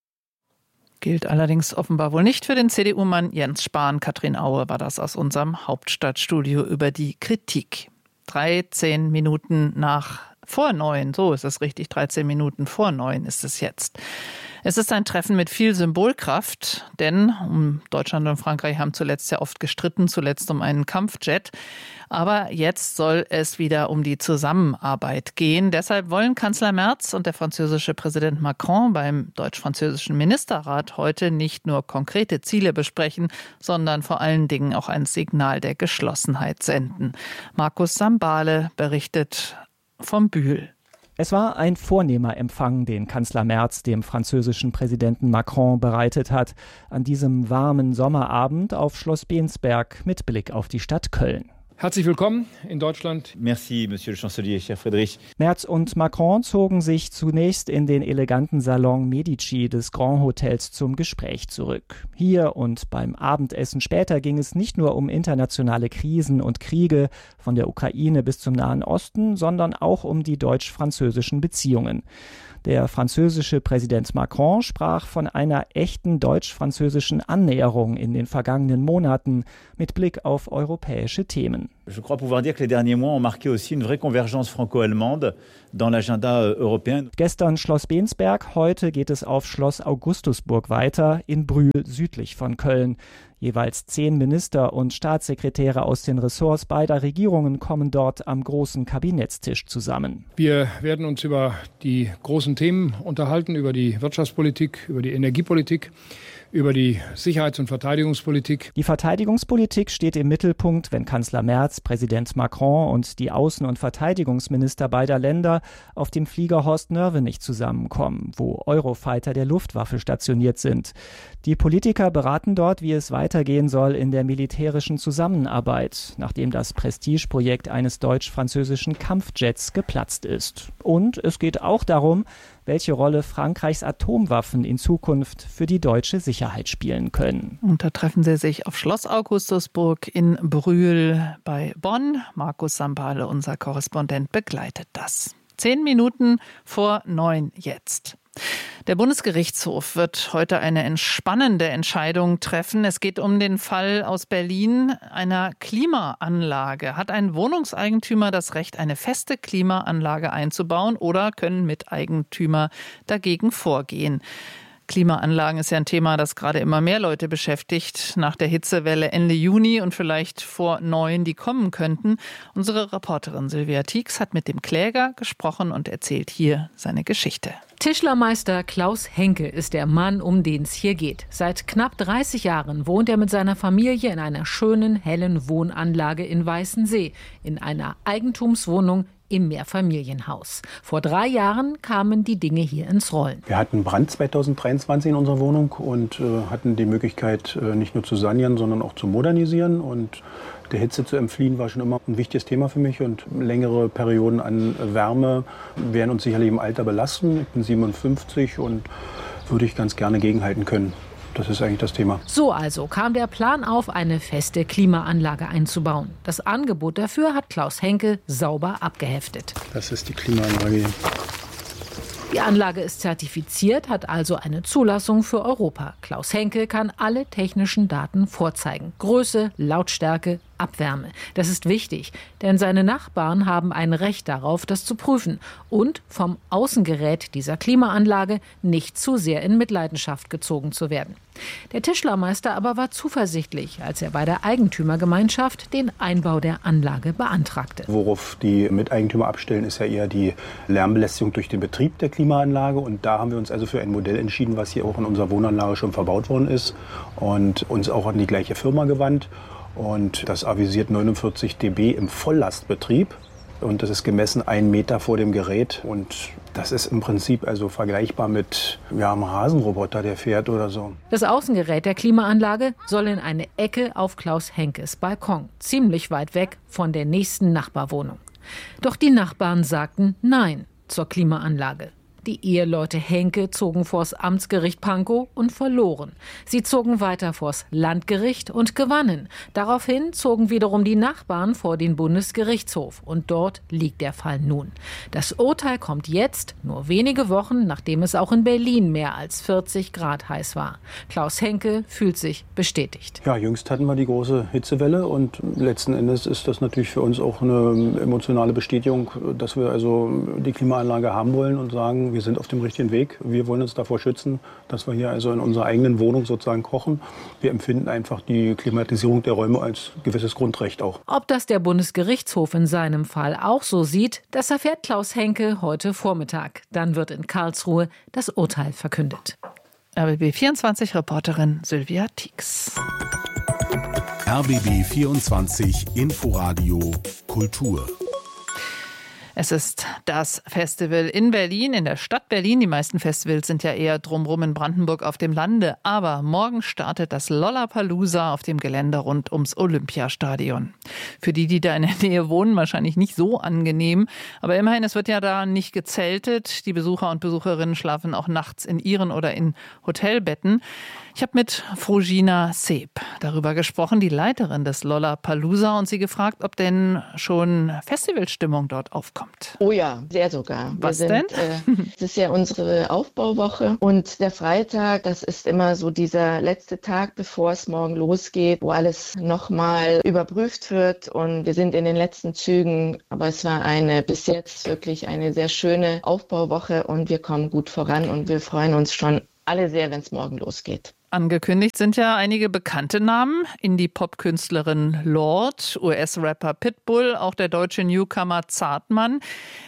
Gilt allerdings offenbar wohl nicht für den C D U-Mann Jens Spahn. Katrin Aue war das aus unserem Hauptstadtstudio über die Kritik. dreizehn Minuten nach vor neun, so ist es richtig, dreizehn Minuten vor neun ist es jetzt. Es ist ein Treffen mit viel Symbolkraft, denn um Deutschland und Frankreich haben zuletzt ja oft gestritten, zuletzt um einen Kampfjet. Aber jetzt soll es wieder um die Zusammenarbeit gehen. Deshalb wollen Kanzler Merz und der französische Präsident Macron beim deutsch-französischen Ministerrat heute nicht nur konkrete Ziele besprechen, sondern vor allen Dingen auch ein Signal der Geschlossenheit senden. Markus Sambale berichtet vom Bühl. Es war ein vornehmer Empfang, den Kanzler Merz dem französischen Präsidenten Macron bereitet hat, an diesem warmen Sommerabend auf Schloss Bensberg mit Blick auf die Stadt Köln. Herzlich willkommen in Deutschland. Merci, Monsieur le Chancelier, cher Friedrich. Merz und Macron zogen sich zunächst in den eleganten Salon Medici des Grand Hotels zum Gespräch zurück. Hier und beim Abendessen später ging es nicht nur um internationale Krisen und Kriege, von der Ukraine bis zum Nahen Osten, sondern auch um die deutsch-französischen Beziehungen. Der französische Präsident Macron sprach von einer echten deutsch-französischen Annäherung in den vergangenen Monaten mit Blick auf europäische Themen. Je crois pouvoir dire que les derniers mois ont marqué aussi une vraie convergence franco-allemande dans l'agenda européen. Gestern Schloss Bensberg, heute geht es auf Schloss Augustusburg weiter, in Brühl südlich von Köln. Jeweils zehn Minister und Staatssekretäre aus den Ressorts beider Regierungen kommen dort am großen Kabinettstisch zusammen. Wir werden uns über die großen Themen unterhalten, über die Wirtschaftspolitik, über die Energiepolitik, über die Sicherheits- und Verteidigungspolitik. Die Verteidigungspolitik steht im Mittelpunkt, wenn Kanzler Merz, Präsident Macron und die Außen- und Verteidigungsminister beider Länder auf dem Flieger Horst Nörvenich zusammenkommen, wo Eurofighter der Luftwaffe stationiert sind. Die Politiker beraten dort, wie es weitergehen soll in der militärischen Zusammenarbeit, nachdem das Prestigeprojekt eines deutsch-französischen Kampfjets geplatzt ist. Und es geht auch darum, welche Rolle Frankreichs Atomwaffen in Zukunft für die deutsche Sicherheit spielen können. Und da treffen sie sich auf Schloss Augustusburg in Brühl bei Bonn. Markus Sambale, unser Korrespondent, begleitet das. Zehn Minuten vor neun jetzt. Der Bundesgerichtshof wird heute eine entspannende Entscheidung treffen. Es geht um den Fall aus Berlin einer Klimaanlage. Hat ein Wohnungseigentümer das Recht, eine feste Klimaanlage einzubauen, oder können Miteigentümer dagegen vorgehen? Klimaanlagen ist ja ein Thema, das gerade immer mehr Leute beschäftigt. Nach der Hitzewelle Ende Juni und vielleicht vor neuen, die kommen könnten. Unsere Reporterin Sylvia Tieks hat mit dem Kläger gesprochen und erzählt hier seine Geschichte. Tischlermeister Klaus Henke ist der Mann, um den es hier geht. Seit knapp dreißig Jahren wohnt er mit seiner Familie in einer schönen, hellen Wohnanlage in Weißensee, in einer Eigentumswohnung im Mehrfamilienhaus. Vor drei Jahren kamen die Dinge hier ins Rollen. Wir hatten Brand zweitausenddreiundzwanzig in unserer Wohnung und äh, hatten die Möglichkeit, äh, nicht nur zu sanieren, sondern auch zu modernisieren. Und der Hitze zu entfliehen war schon immer ein wichtiges Thema für mich. Und längere Perioden an Wärme werden uns sicherlich im Alter belasten. Ich bin siebenundfünfzig und würde ich ganz gerne gegenhalten können. Das ist eigentlich das Thema. So also kam der Plan auf, eine feste Klimaanlage einzubauen. Das Angebot dafür hat Klaus Henke sauber abgeheftet. Das ist die Klimaanlage. Die Anlage ist zertifiziert, hat also eine Zulassung für Europa. Klaus Henke kann alle technischen Daten vorzeigen. Größe, Lautstärke, Abwärme. Das ist wichtig, denn seine Nachbarn haben ein Recht darauf, das zu prüfen und vom Außengerät dieser Klimaanlage nicht zu sehr in Mitleidenschaft gezogen zu werden. Der Tischlermeister aber war zuversichtlich, als er bei der Eigentümergemeinschaft den Einbau der Anlage beantragte. Worauf die Miteigentümer abstellen, ist ja eher die Lärmbelästigung durch den Betrieb der Klimaanlage. Und da haben wir uns also für ein Modell entschieden, was hier auch in unserer Wohnanlage schon verbaut worden ist und uns auch an die gleiche Firma gewandt. Und das avisiert neunundvierzig Dezibel im Volllastbetrieb. Und das ist gemessen einen Meter vor dem Gerät. Und das ist im Prinzip also vergleichbar mit ja, einem Rasenroboter, der fährt oder so. Das Außengerät der Klimaanlage soll in eine Ecke auf Klaus Henkes Balkon, ziemlich weit weg von der nächsten Nachbarwohnung. Doch die Nachbarn sagten Nein zur Klimaanlage. Die Eheleute Henke zogen vors Amtsgericht Pankow und verloren. Sie zogen weiter vors Landgericht und gewannen. Daraufhin zogen wiederum die Nachbarn vor den Bundesgerichtshof. Und dort liegt der Fall nun. Das Urteil kommt jetzt, nur wenige Wochen, nachdem es auch in Berlin mehr als vierzig Grad heiß war. Klaus Henke fühlt sich bestätigt. Ja, jüngst hatten wir die große Hitzewelle und letzten Endes ist das natürlich für uns auch eine emotionale Bestätigung, dass wir also die Klimaanlage haben wollen und sagen, wir sind auf dem richtigen Weg. Wir wollen uns davor schützen, dass wir hier also in unserer eigenen Wohnung sozusagen kochen. Wir empfinden einfach die Klimatisierung der Räume als gewisses Grundrecht auch. Ob das der Bundesgerichtshof in seinem Fall auch so sieht, das erfährt Klaus Henke heute Vormittag. Dann wird in Karlsruhe das Urteil verkündet. R B B vierundzwanzig-Reporterin Sylvia Tieks. R B B vierundzwanzig Inforadio Kultur. Es ist das Festival in Berlin, in der Stadt Berlin. Die meisten Festivals sind ja eher drumherum in Brandenburg auf dem Lande. Aber morgen startet das Lollapalooza auf dem Gelände rund ums Olympiastadion. Für die, die da in der Nähe wohnen, wahrscheinlich nicht so angenehm. Aber immerhin, es wird ja da nicht gezeltet. Die Besucher und Besucherinnen schlafen auch nachts in ihren oder in Hotelbetten. Ich habe mit Frugina Seep darüber gesprochen, die Leiterin des Lollapalooza, und sie gefragt, ob denn schon Festivalstimmung dort aufkommt. Oh ja, sehr sogar. Was Wir sind, denn? Äh, das ist ja unsere Aufbauwoche und der Freitag, das ist immer so dieser letzte Tag, bevor es morgen losgeht, wo alles nochmal überprüft wird und wir sind in den letzten Zügen, aber es war eine bis jetzt wirklich eine sehr schöne Aufbauwoche und wir kommen gut voran und wir freuen uns schon alle sehr, wenn es morgen losgeht. Angekündigt sind ja einige bekannte Namen. Indie-Pop-Künstlerin Lorde, U S-Rapper Pitbull, auch der deutsche Newcomer Zartmann.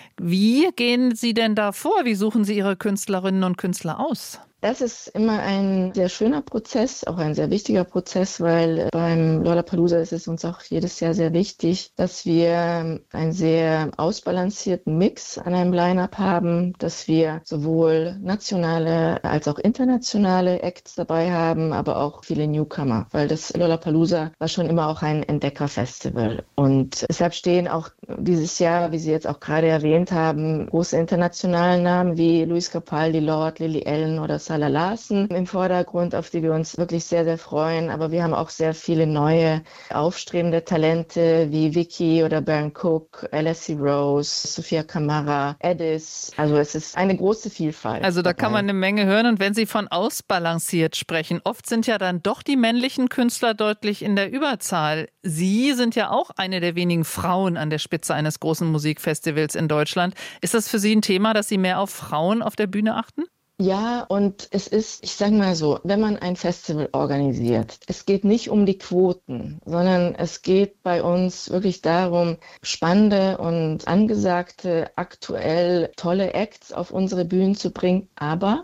Wie gehen Sie denn da vor? Wie suchen Sie Ihre Künstlerinnen und Künstler aus? Das ist immer ein sehr schöner Prozess, auch ein sehr wichtiger Prozess, weil beim Lollapalooza ist es uns auch jedes Jahr sehr wichtig, dass wir einen sehr ausbalancierten Mix an einem Line-Up haben, dass wir sowohl nationale als auch internationale Acts dabei haben, aber auch viele Newcomer, weil das Lollapalooza war schon immer auch ein Entdeckerfestival. Und deshalb stehen auch dieses Jahr, wie Sie jetzt auch gerade erwähnt haben, große internationale Namen wie Luis Capaldi, Lorde, Lily Allen oder Sarah Larsen im Vordergrund, auf die wir uns wirklich sehr, sehr freuen. Aber wir haben auch sehr viele neue, aufstrebende Talente wie Vicky oder Baron Cook, Alessi Rose, Sophia Kamara, Edis. Also es ist eine große Vielfalt. Also da dabei. kann man eine Menge hören. Und wenn Sie von ausbalanciert sprechen, oft sind ja dann doch die männlichen Künstler deutlich in der Überzahl. Sie sind ja auch eine der wenigen Frauen an der Spitze eines großen Musikfestivals in Deutschland. Ist das für Sie ein Thema, dass Sie mehr auf Frauen auf der Bühne achten? Ja, und es ist, ich sage mal so, wenn man ein Festival organisiert, es geht nicht um die Quoten, sondern es geht bei uns wirklich darum, spannende und angesagte, aktuell tolle Acts auf unsere Bühnen zu bringen. Aber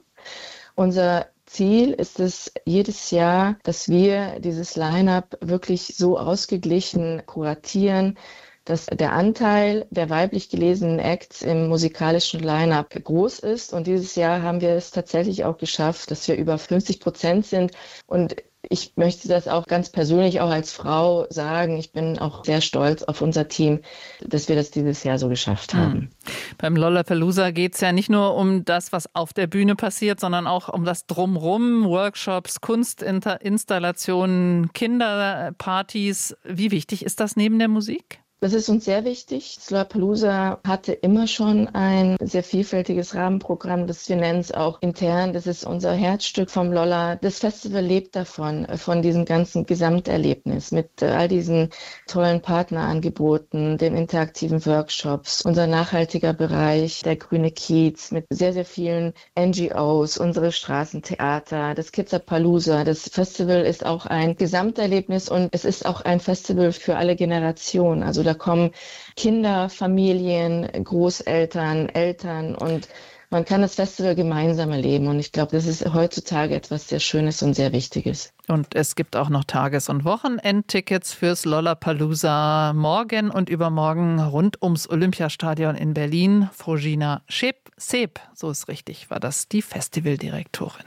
unser Ziel ist es jedes Jahr, dass wir dieses Line-Up wirklich so ausgeglichen kuratieren, dass der Anteil der weiblich gelesenen Acts im musikalischen Line-Up groß ist. Und dieses Jahr haben wir es tatsächlich auch geschafft, dass wir über fünfzig Prozent sind. Und ich möchte das auch ganz persönlich auch als Frau sagen. Ich bin auch sehr stolz auf unser Team, dass wir das dieses Jahr so geschafft haben. Mhm. Beim Lollapalooza geht es ja nicht nur um das, was auf der Bühne passiert, sondern auch um das Drumrum, Workshops, Kunstinstallationen, Kinderpartys. Wie wichtig ist das neben der Musik? Das ist uns sehr wichtig. Das Lollapalooza hatte immer schon ein sehr vielfältiges Rahmenprogramm, das wir nennen es auch intern. Das ist unser Herzstück vom Lolla. Das Festival lebt davon, von diesem ganzen Gesamterlebnis mit all diesen tollen Partnerangeboten, den interaktiven Workshops, unser nachhaltiger Bereich, der grüne Kiez mit sehr, sehr vielen N G Os, unsere Straßentheater, das Kidzapalooza. Das Festival ist auch ein Gesamterlebnis und es ist auch ein Festival für alle Generationen. Also da kommen Kinder, Familien, Großeltern, Eltern und man kann das Festival gemeinsam erleben. Und ich glaube, das ist heutzutage etwas sehr Schönes und sehr Wichtiges. Und es gibt auch noch Tages- und Wochenendtickets fürs Lollapalooza morgen und übermorgen rund ums Olympiastadion in Berlin. Frugina Seep, so ist richtig, war das die Festivaldirektorin.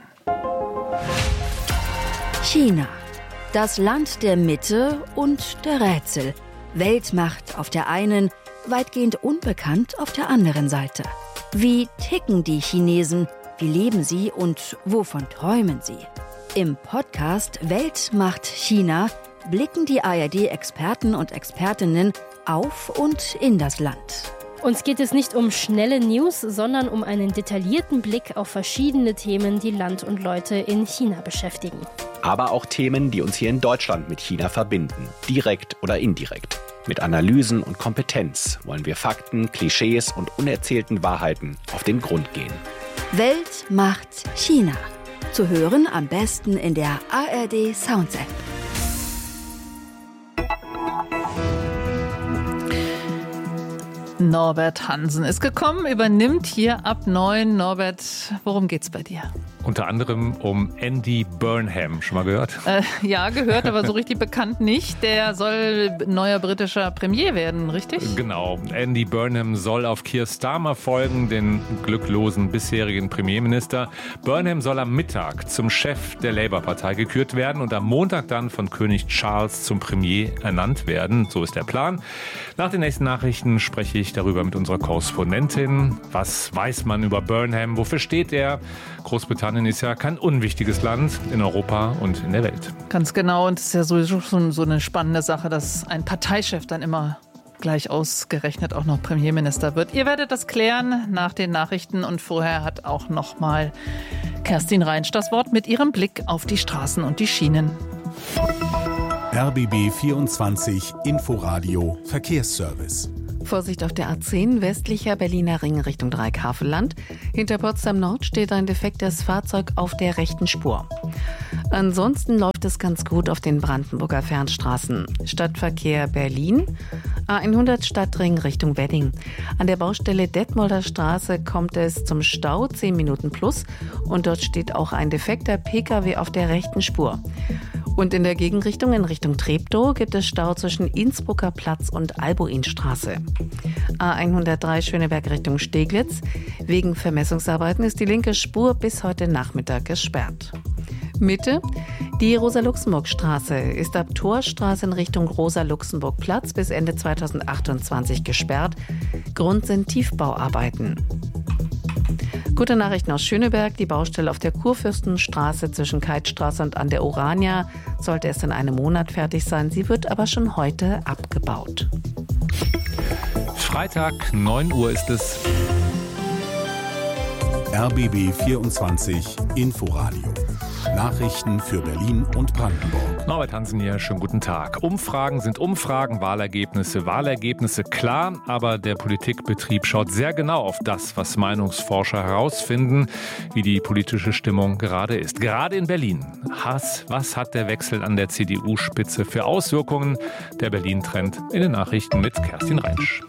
China, das Land der Mitte und der Rätsel. Weltmacht auf der einen, weitgehend unbekannt auf der anderen Seite. Wie ticken die Chinesen? Wie leben sie und wovon träumen sie? Im Podcast Weltmacht China blicken die A R D-Experten und Expertinnen auf und in das Land. Uns geht es nicht um schnelle News, sondern um einen detaillierten Blick auf verschiedene Themen, die Land und Leute in China beschäftigen. Aber auch Themen, die uns hier in Deutschland mit China verbinden, direkt oder indirekt. Mit Analysen und Kompetenz wollen wir Fakten, Klischees und unerzählten Wahrheiten auf den Grund gehen. Weltmacht China. Zu hören am besten in der A R D Sounds App. Norbert Hansen ist gekommen, übernimmt hier ab neun. Norbert, worum geht's bei dir? Unter anderem um Andy Burnham. Schon mal gehört? Äh, ja, gehört, aber so richtig bekannt nicht. Der soll neuer britischer Premier werden, richtig? Genau. Andy Burnham soll auf Keir Starmer folgen, den glücklosen bisherigen Premierminister. Burnham soll am Mittag zum Chef der Labour-Partei gekürt werden und am Montag dann von König Charles zum Premier ernannt werden. So ist der Plan. Nach den nächsten Nachrichten spreche ich darüber mit unserer Korrespondentin. Was weiß man über Burnham? Wofür steht er? Großbritannien ist ja kein unwichtiges Land in Europa und in der Welt. Ganz genau. Und es ist ja sowieso schon so eine spannende Sache, dass ein Parteichef dann immer gleich ausgerechnet auch noch Premierminister wird. Ihr werdet das klären nach den Nachrichten. Und vorher hat auch noch mal Kerstin Reinsch das Wort mit ihrem Blick auf die Straßen und die Schienen. R B B vierundzwanzig Inforadio Verkehrsservice. Vorsicht auf der A zehn, westlicher Berliner Ring Richtung Dreieckhavelland. Hinter Potsdam Nord steht ein defektes Fahrzeug auf der rechten Spur. Ansonsten läuft es ganz gut auf den Brandenburger Fernstraßen. Stadtverkehr Berlin, A hundert Stadtring Richtung Wedding. An der Baustelle Detmolder Straße kommt es zum Stau, zehn Minuten plus. Und dort steht auch ein defekter Pkw auf der rechten Spur. Und in der Gegenrichtung, in Richtung Treptow, gibt es Stau zwischen Innsbrucker Platz und Albuinstraße. A hundertdrei Schöneberg Richtung Steglitz. Wegen Vermessungsarbeiten ist die linke Spur bis heute Nachmittag gesperrt. Mitte. Die Rosa-Luxemburg-Straße ist ab Torstraße in Richtung Rosa-Luxemburg-Platz bis Ende zweitausendachtundzwanzig gesperrt. Grund sind Tiefbauarbeiten. Gute Nachrichten aus Schöneberg. Die Baustelle auf der Kurfürstenstraße zwischen Keithstraße und an der Orania sollte erst in einem Monat fertig sein. Sie wird aber schon heute abgebaut. Freitag, neun Uhr ist es. R B B vierundzwanzig Inforadio. Nachrichten für Berlin und Brandenburg. Norbert Hansen hier, schönen guten Tag. Umfragen sind Umfragen, Wahlergebnisse, Wahlergebnisse, klar. Aber der Politikbetrieb schaut sehr genau auf das, was Meinungsforscher herausfinden, wie die politische Stimmung gerade ist. Gerade in Berlin. Hass, was hat der Wechsel an der C D U-Spitze für Auswirkungen? Der Berlin-Trend in den Nachrichten mit Kerstin Reinsch.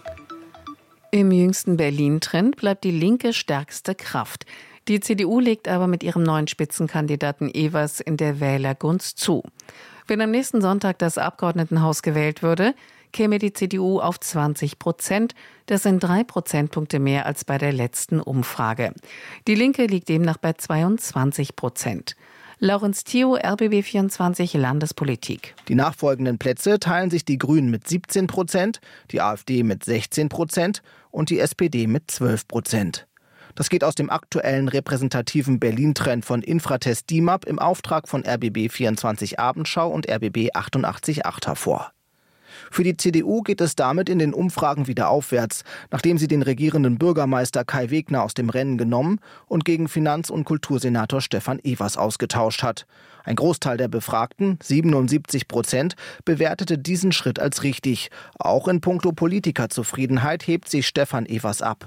Im jüngsten Berlin-Trend bleibt die Linke stärkste Kraft. Die C D U legt aber mit ihrem neuen Spitzenkandidaten Evers in der Wählergunst zu. Wenn am nächsten Sonntag das Abgeordnetenhaus gewählt würde, käme die C D U auf zwanzig Prozent. Das sind drei Prozentpunkte mehr als bei der letzten Umfrage. Die Linke liegt demnach bei zweiundzwanzig Prozent. Laurenz Thio, R B B vierundzwanzig Landespolitik. Die nachfolgenden Plätze teilen sich die Grünen mit siebzehn Prozent, die AfD mit sechzehn Prozent und die S P D mit zwölf Prozent. Das geht aus dem aktuellen repräsentativen Berlin-Trend von Infratest D I M A P im Auftrag von R B B vierundzwanzig Abendschau und R B B achtundachtzig Komma acht hervor. Für die C D U geht es damit in den Umfragen wieder aufwärts, nachdem sie den regierenden Bürgermeister Kai Wegner aus dem Rennen genommen und gegen Finanz- und Kultursenator Stefan Evers ausgetauscht hat. Ein Großteil der Befragten, siebenundsiebzig Prozent, bewertete diesen Schritt als richtig. Auch in puncto Politikerzufriedenheit hebt sich Stefan Evers ab.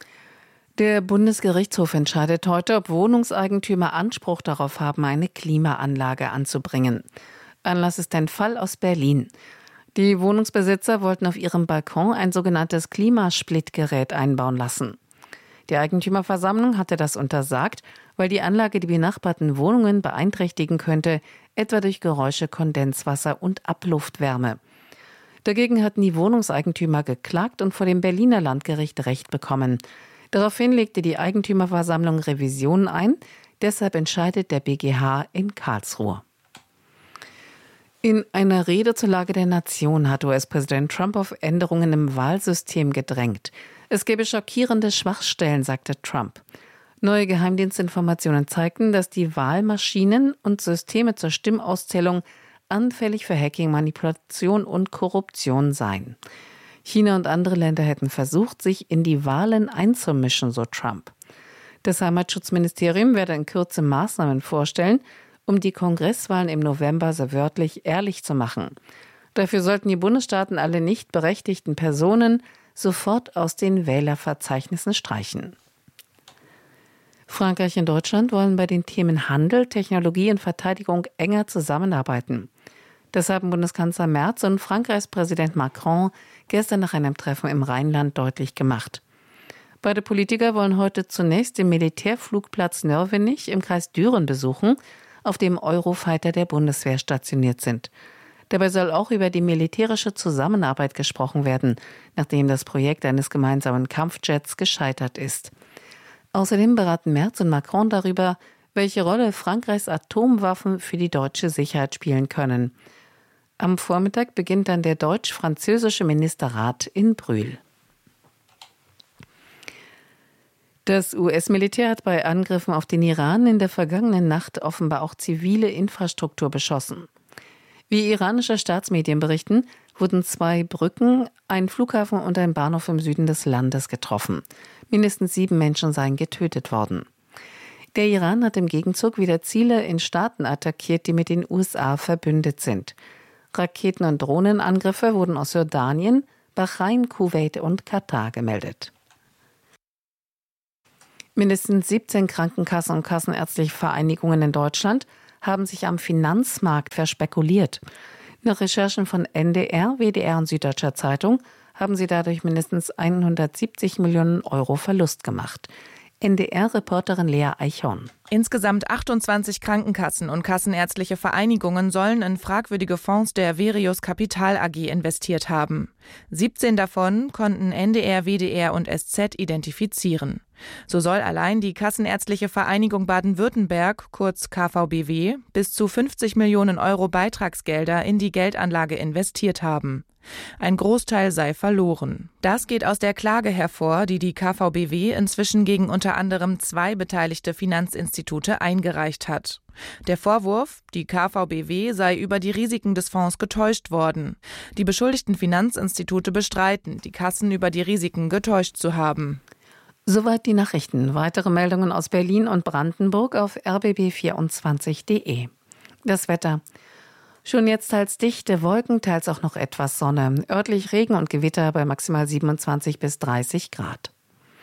Der Bundesgerichtshof entscheidet heute, ob Wohnungseigentümer Anspruch darauf haben, eine Klimaanlage anzubringen. Anlass ist ein Fall aus Berlin. Die Wohnungsbesitzer wollten auf ihrem Balkon ein sogenanntes Klimasplittgerät einbauen lassen. Die Eigentümerversammlung hatte das untersagt, weil die Anlage die benachbarten Wohnungen beeinträchtigen könnte, etwa durch Geräusche, Kondenswasser und Abluftwärme. Dagegen hatten die Wohnungseigentümer geklagt und vor dem Berliner Landgericht Recht bekommen. Daraufhin legte die Eigentümerversammlung Revisionen ein. Deshalb entscheidet der B G H in Karlsruhe. In einer Rede zur Lage der Nation hat U S-Präsident Trump auf Änderungen im Wahlsystem gedrängt. Es gäbe schockierende Schwachstellen, sagte Trump. Neue Geheimdienstinformationen zeigten, dass die Wahlmaschinen und Systeme zur Stimmauszählung anfällig für Hacking, Manipulation und Korruption seien. China und andere Länder hätten versucht, sich in die Wahlen einzumischen, so Trump. Das Heimatschutzministerium werde in Kürze Maßnahmen vorstellen, um die Kongresswahlen im November so wörtlich ehrlich zu machen. Dafür sollten die Bundesstaaten alle nicht berechtigten Personen sofort aus den Wählerverzeichnissen streichen. Frankreich und Deutschland wollen bei den Themen Handel, Technologie und Verteidigung enger zusammenarbeiten. Das haben Bundeskanzler Merz und Frankreichs Präsident Macron gestern nach einem Treffen im Rheinland deutlich gemacht. Beide Politiker wollen heute zunächst den Militärflugplatz Nörvenich im Kreis Düren besuchen, auf dem Eurofighter der Bundeswehr stationiert sind. Dabei soll auch über die militärische Zusammenarbeit gesprochen werden, nachdem das Projekt eines gemeinsamen Kampfjets gescheitert ist. Außerdem beraten Merz und Macron darüber, welche Rolle Frankreichs Atomwaffen für die deutsche Sicherheit spielen können. Am Vormittag beginnt dann der deutsch-französische Ministerrat in Brühl. Das U S-Militär hat bei Angriffen auf den Iran in der vergangenen Nacht offenbar auch zivile Infrastruktur beschossen. Wie iranische Staatsmedien berichten, wurden zwei Brücken, ein Flughafen und ein Bahnhof im Süden des Landes getroffen. Mindestens sieben Menschen seien getötet worden. Der Iran hat im Gegenzug wieder Ziele in Staaten attackiert, die mit den U S A verbündet sind. Raketen- und Drohnenangriffe wurden aus Jordanien, Bahrain, Kuwait und Katar gemeldet. Mindestens siebzehn Krankenkassen und kassenärztliche Vereinigungen in Deutschland haben sich am Finanzmarkt verspekuliert. Nach Recherchen von N D R, W D R und Süddeutscher Zeitung haben sie dadurch mindestens hundertsiebzig Millionen Euro Verlust gemacht. N D R-Reporterin Lea Eichhorn. Insgesamt achtundzwanzig Krankenkassen und kassenärztliche Vereinigungen sollen in fragwürdige Fonds der Verius Kapital A G investiert haben. siebzehn davon konnten N D R, W D R und S Z identifizieren. So soll allein die Kassenärztliche Vereinigung Baden-Württemberg, kurz K V B W, bis zu fünfzig Millionen Euro Beitragsgelder in die Geldanlage investiert haben. Ein Großteil sei verloren. Das geht aus der Klage hervor, die die K V B W inzwischen gegen unter anderem zwei beteiligte Finanzinstitute eingereicht hat. Der Vorwurf, die K V B W sei über die Risiken des Fonds getäuscht worden. Die beschuldigten Finanzinstitute bestreiten, die Kassen über die Risiken getäuscht zu haben. Soweit die Nachrichten. Weitere Meldungen aus Berlin und Brandenburg auf r b b vierundzwanzig punkt d e. Das Wetter. Schon jetzt teils dichte Wolken, teils auch noch etwas Sonne. Örtlich Regen und Gewitter bei maximal siebenundzwanzig bis dreißig Grad.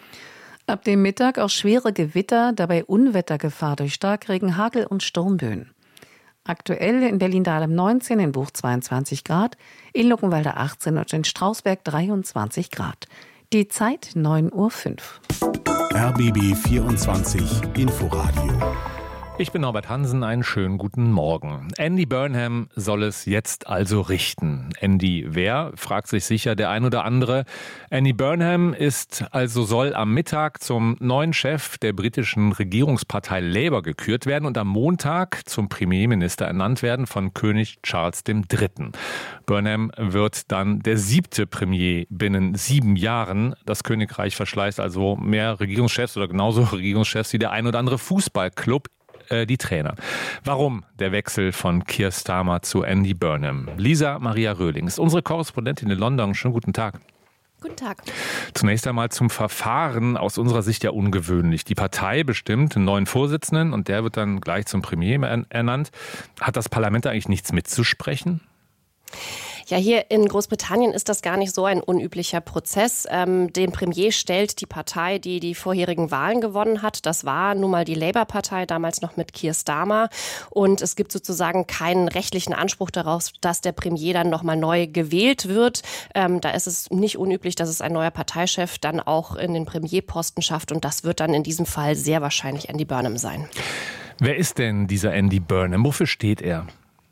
Ab dem Mittag auch schwere Gewitter, dabei Unwettergefahr durch Starkregen, Hagel und Sturmböen. Aktuell in Berlin-Dahlem neunzehn, in Buch zweiundzwanzig Grad, in Luckenwalde achtzehn und in Strausberg dreiundzwanzig Grad. Die Zeit neun Uhr fünf. R B B vierundzwanzig Inforadio. Ich bin Norbert Hansen, einen schönen guten Morgen. Andy Burnham soll es jetzt also richten. Andy wer? Fragt sich sicher der ein oder andere. Andy Burnham ist also soll am Mittag zum neuen Chef der britischen Regierungspartei Labour gekürt werden und am Montag zum Premierminister ernannt werden von König Charles der Dritte. Burnham wird dann der siebte Premier binnen sieben Jahren. Das Königreich verschleißt also mehr Regierungschefs oder genauso Regierungschefs wie der ein oder andere Fußballclub. Die Trainer. Warum der Wechsel von Keir Starmer zu Andy Burnham? Lisa Maria Röhling ist unsere Korrespondentin in London. Schönen guten Tag. Guten Tag. Zunächst einmal zum Verfahren, aus unserer Sicht ja ungewöhnlich. Die Partei bestimmt einen neuen Vorsitzenden und der wird dann gleich zum Premier ernannt. Hat das Parlament eigentlich nichts mitzusprechen? Ja, hier in Großbritannien ist das gar nicht so ein unüblicher Prozess. Ähm, den Premier stellt die Partei, die die vorherigen Wahlen gewonnen hat. Das war nun mal die Labour-Partei, damals noch mit Keir Starmer. Und es gibt sozusagen keinen rechtlichen Anspruch darauf, dass der Premier dann nochmal neu gewählt wird. Ähm, da ist es nicht unüblich, dass es ein neuer Parteichef dann auch in den Premierposten schafft. Und das wird dann in diesem Fall sehr wahrscheinlich Andy Burnham sein. Wer ist denn dieser Andy Burnham? Wofür steht er?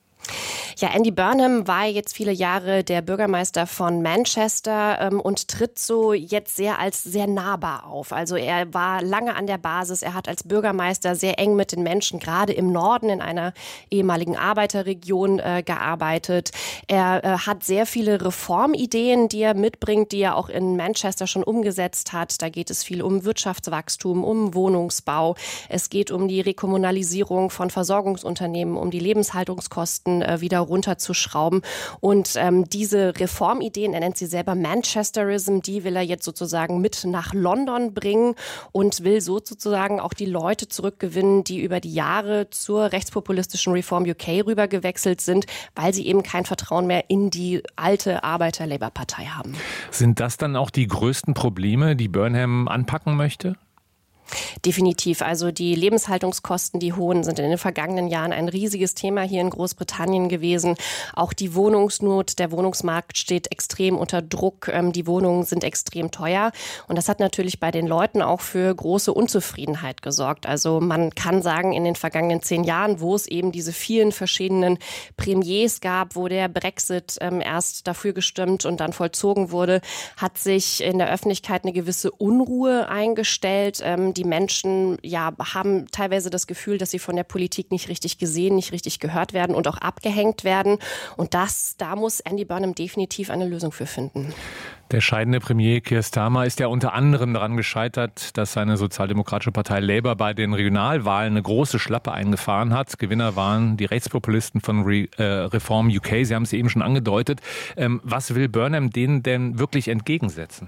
Ja, Andy Burnham war jetzt viele Jahre der Bürgermeister von Manchester ähm, und tritt so jetzt sehr als sehr nahbar auf. Also er war lange an der Basis, er hat als Bürgermeister sehr eng mit den Menschen, gerade im Norden in einer ehemaligen Arbeiterregion äh, gearbeitet. Er äh, hat sehr viele Reformideen, die er mitbringt, die er auch in Manchester schon umgesetzt hat. Da geht es viel um Wirtschaftswachstum, um Wohnungsbau. Es geht um die Rekommunalisierung von Versorgungsunternehmen, um die Lebenshaltungskosten äh, wieder runterzuschrauben. Und ähm, diese Reformideen, er nennt sie selber Manchesterism, die will er jetzt sozusagen mit nach London bringen und will so sozusagen auch die Leute zurückgewinnen, die über die Jahre zur rechtspopulistischen Reform U K rüber gewechselt sind, weil sie eben kein Vertrauen mehr in die alte Arbeiter-Labour-Partei haben. Sind das dann auch die größten Probleme, die Burnham anpacken möchte? Definitiv. Also die Lebenshaltungskosten, die hohen, sind in den vergangenen Jahren ein riesiges Thema hier in Großbritannien gewesen. Auch die Wohnungsnot, der Wohnungsmarkt steht extrem unter Druck. Die Wohnungen sind extrem teuer. Und das hat natürlich bei den Leuten auch für große Unzufriedenheit gesorgt. Also man kann sagen, in den vergangenen zehn Jahren, wo es eben diese vielen verschiedenen Premiers gab, wo der Brexit ähm, erst dafür gestimmt und dann vollzogen wurde, hat sich in der Öffentlichkeit eine gewisse Unruhe eingestellt. Ähm, Die Menschen ja, haben teilweise das Gefühl, dass sie von der Politik nicht richtig gesehen, nicht richtig gehört werden und auch abgehängt werden. Und das, da muss Andy Burnham definitiv eine Lösung für finden. Der scheidende Premier Keir Starmer ist ja unter anderem daran gescheitert, dass seine sozialdemokratische Partei Labour bei den Regionalwahlen eine große Schlappe eingefahren hat. Gewinner waren die Rechtspopulisten von Re, äh, Reform U K. Sie haben es eben schon angedeutet. Ähm, was will Burnham denen denn wirklich entgegensetzen?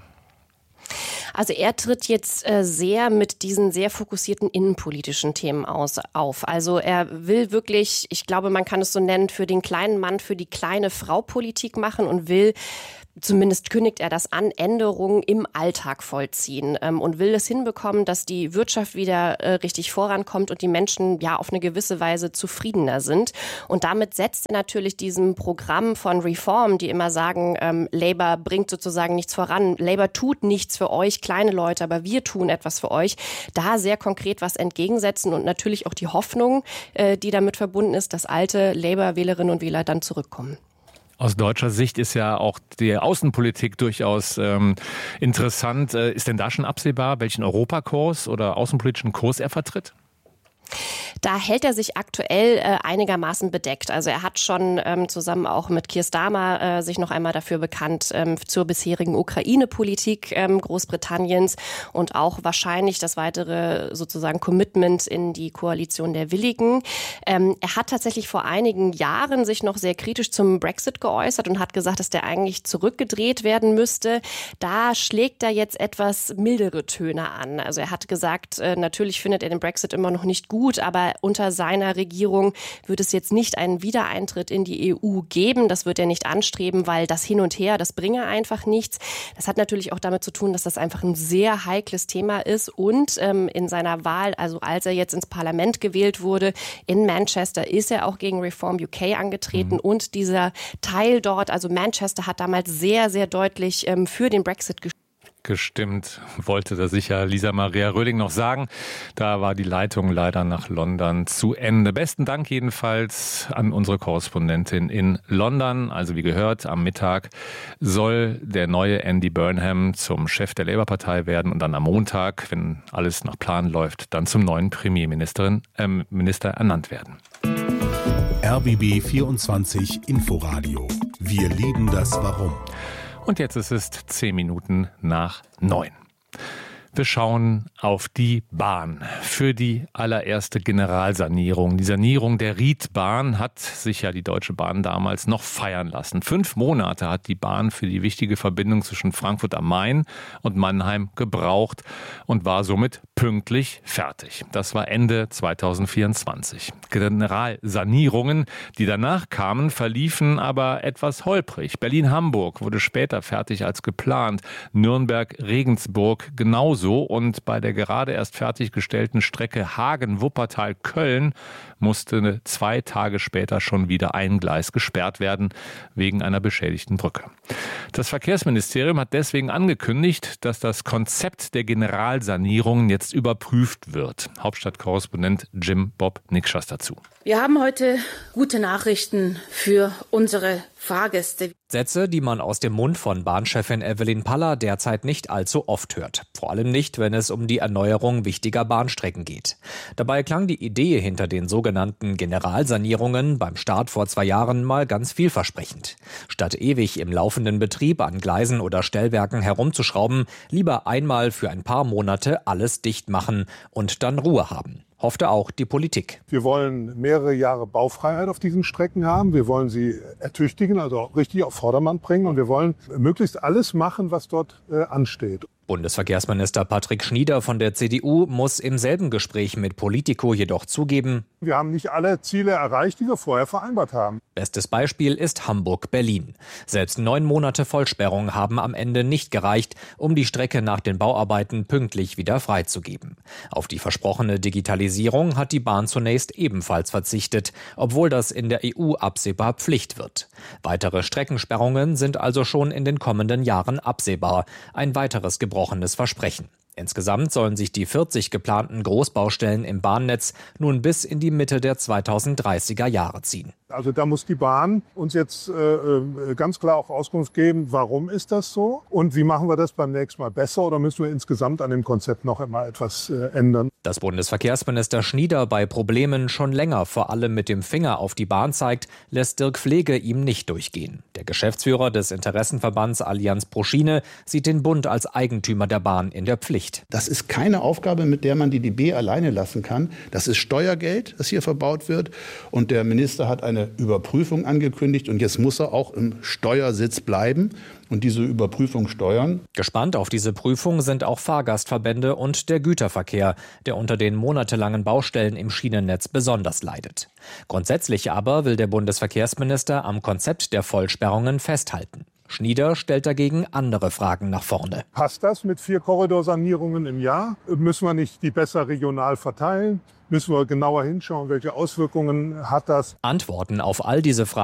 Also er tritt jetzt äh, sehr mit diesen sehr fokussierten innenpolitischen Themen aus, auf. Also er will wirklich, ich glaube, man kann es so nennen, für den kleinen Mann, für die kleine Frau Politik machen und will, zumindest kündigt er das an, Änderungen im Alltag vollziehen ähm, und will es hinbekommen, dass die Wirtschaft wieder äh, richtig vorankommt und die Menschen ja auf eine gewisse Weise zufriedener sind. Und damit setzt er natürlich diesem Programm von Reform, die immer sagen, ähm, Labour bringt sozusagen nichts voran, Labour tut nichts für euch, kleine Leute, aber wir tun etwas für euch, da sehr konkret was entgegensetzen und natürlich auch die Hoffnung, äh, die damit verbunden ist, dass alte Labour-Wählerinnen und Wähler dann zurückkommen. Aus deutscher Sicht ist ja auch die Außenpolitik durchaus ähm, interessant. Äh, ist denn da schon absehbar, welchen Europakurs oder außenpolitischen Kurs er vertritt? Da hält er sich aktuell äh, einigermaßen bedeckt. Also er hat schon ähm, zusammen auch mit Keir Starmer äh, sich noch einmal dafür bekannt ähm, zur bisherigen Ukraine-Politik ähm, Großbritanniens und auch wahrscheinlich das weitere sozusagen Commitment in die Koalition der Willigen. Ähm, er hat tatsächlich vor einigen Jahren sich noch sehr kritisch zum Brexit geäußert und hat gesagt, dass der eigentlich zurückgedreht werden müsste. Da schlägt er jetzt etwas mildere Töne an. Also er hat gesagt, äh, natürlich findet er den Brexit immer noch nicht gut, aber unter seiner Regierung wird es jetzt nicht einen Wiedereintritt in die E U geben. Das wird er nicht anstreben, weil das Hin und Her, das bringe einfach nichts. Das hat natürlich auch damit zu tun, dass das einfach ein sehr heikles Thema ist. Und ähm, in seiner Wahl, also als er jetzt ins Parlament gewählt wurde, in Manchester, ist er auch gegen Reform U K angetreten. Mhm. Und dieser Teil dort, also Manchester, hat damals sehr, sehr deutlich ähm, für den Brexit gestimmt. Gestimmt, wollte da sicher Lisa Maria Röhling noch sagen. Da war die Leitung leider nach London zu Ende. Besten Dank jedenfalls an unsere Korrespondentin in London. Also wie gehört, am Mittag soll der neue Andy Burnham zum Chef der Labour-Partei werden und dann am Montag, wenn alles nach Plan läuft, dann zum neuen Premierministerin, äh, Minister ernannt werden. R B B vierundzwanzig Inforadio. Wir lieben das Warum. Und jetzt ist es zehn Minuten nach neun. Wir schauen auf die Bahn. Für die allererste Generalsanierung. Die Sanierung der Riedbahn hat sich ja die Deutsche Bahn damals noch feiern lassen. Fünf Monate hat die Bahn für die wichtige Verbindung zwischen Frankfurt am Main und Mannheim gebraucht und war somit pünktlich fertig. Das war Ende zweitausendvierundzwanzig. Generalsanierungen, die danach kamen, verliefen aber etwas holprig. Berlin-Hamburg wurde später fertig als geplant. Nürnberg-Regensburg genauso. Und bei der gerade erst fertiggestellten Strecke Hagen-Wuppertal-Köln musste zwei Tage später schon wieder ein Gleis gesperrt werden wegen einer beschädigten Brücke. Das Verkehrsministerium hat deswegen angekündigt, dass das Konzept der Generalsanierungen jetzt überprüft wird. Hauptstadtkorrespondent Jim Bob Nikschas dazu. Wir haben heute gute Nachrichten für unsere Fahrgäste. Sätze, die man aus dem Mund von Bahnchefin Evelyn Paller derzeit nicht allzu oft hört. Vor allem nicht, wenn es um die Erneuerung wichtiger Bahnstrecken geht. Dabei klang die Idee hinter den sogenannten Generalsanierungen beim Start vor zwei Jahren mal ganz vielversprechend. Statt ewig im laufenden Betrieb an Gleisen oder Stellwerken herumzuschrauben, lieber einmal für ein paar Monate alles dicht machen und dann Ruhe haben. Hoffte auch die Politik. Wir wollen mehrere Jahre Baufreiheit auf diesen Strecken haben. Wir wollen sie ertüchtigen, also auch richtig auf Vordermann bringen. Und wir wollen möglichst alles machen, was dort äh, ansteht. Bundesverkehrsminister Patrick Schnieder von der C D U muss im selben Gespräch mit Politico jedoch zugeben: Wir haben nicht alle Ziele erreicht, die wir vorher vereinbart haben. Bestes Beispiel ist Hamburg-Berlin. Selbst neun Monate Vollsperrung haben am Ende nicht gereicht, um die Strecke nach den Bauarbeiten pünktlich wieder freizugeben. Auf die versprochene Digitalisierung hat die Bahn zunächst ebenfalls verzichtet, obwohl das in der E U absehbar Pflicht wird. Weitere Streckensperrungen sind also schon in den kommenden Jahren absehbar. Ein weiteres gebrochenes Versprechen. Insgesamt sollen sich die vierzig geplanten Großbaustellen im Bahnnetz nun bis in die Mitte der zweitausenddreißiger Jahre ziehen. Also da muss die Bahn uns jetzt äh, ganz klar auch Auskunft geben, warum ist das so und wie machen wir das beim nächsten Mal besser oder müssen wir insgesamt an dem Konzept noch einmal etwas äh, ändern. Dass Bundesverkehrsminister Schnieder bei Problemen schon länger vor allem mit dem Finger auf die Bahn zeigt, lässt Dirk Pflege ihm nicht durchgehen. Der Geschäftsführer des Interessenverbands Allianz pro Schiene sieht den Bund als Eigentümer der Bahn in der Pflicht. Das ist keine Aufgabe, mit der man die D B alleine lassen kann. Das ist Steuergeld, das hier verbaut wird. Und der Minister hat eine Überprüfung angekündigt. Und jetzt muss er auch im Steuersitz bleiben und diese Überprüfung steuern. Gespannt auf diese Prüfung sind auch Fahrgastverbände und der Güterverkehr, der unter den monatelangen Baustellen im Schienennetz besonders leidet. Grundsätzlich aber will der Bundesverkehrsminister am Konzept der Vollsperrungen festhalten. Schnieder stellt dagegen andere Fragen nach vorne. Passt das mit vier Korridorsanierungen im Jahr? Müssen wir nicht die besser regional verteilen? Müssen wir genauer hinschauen, welche Auswirkungen hat das? Antworten auf all diese Fragen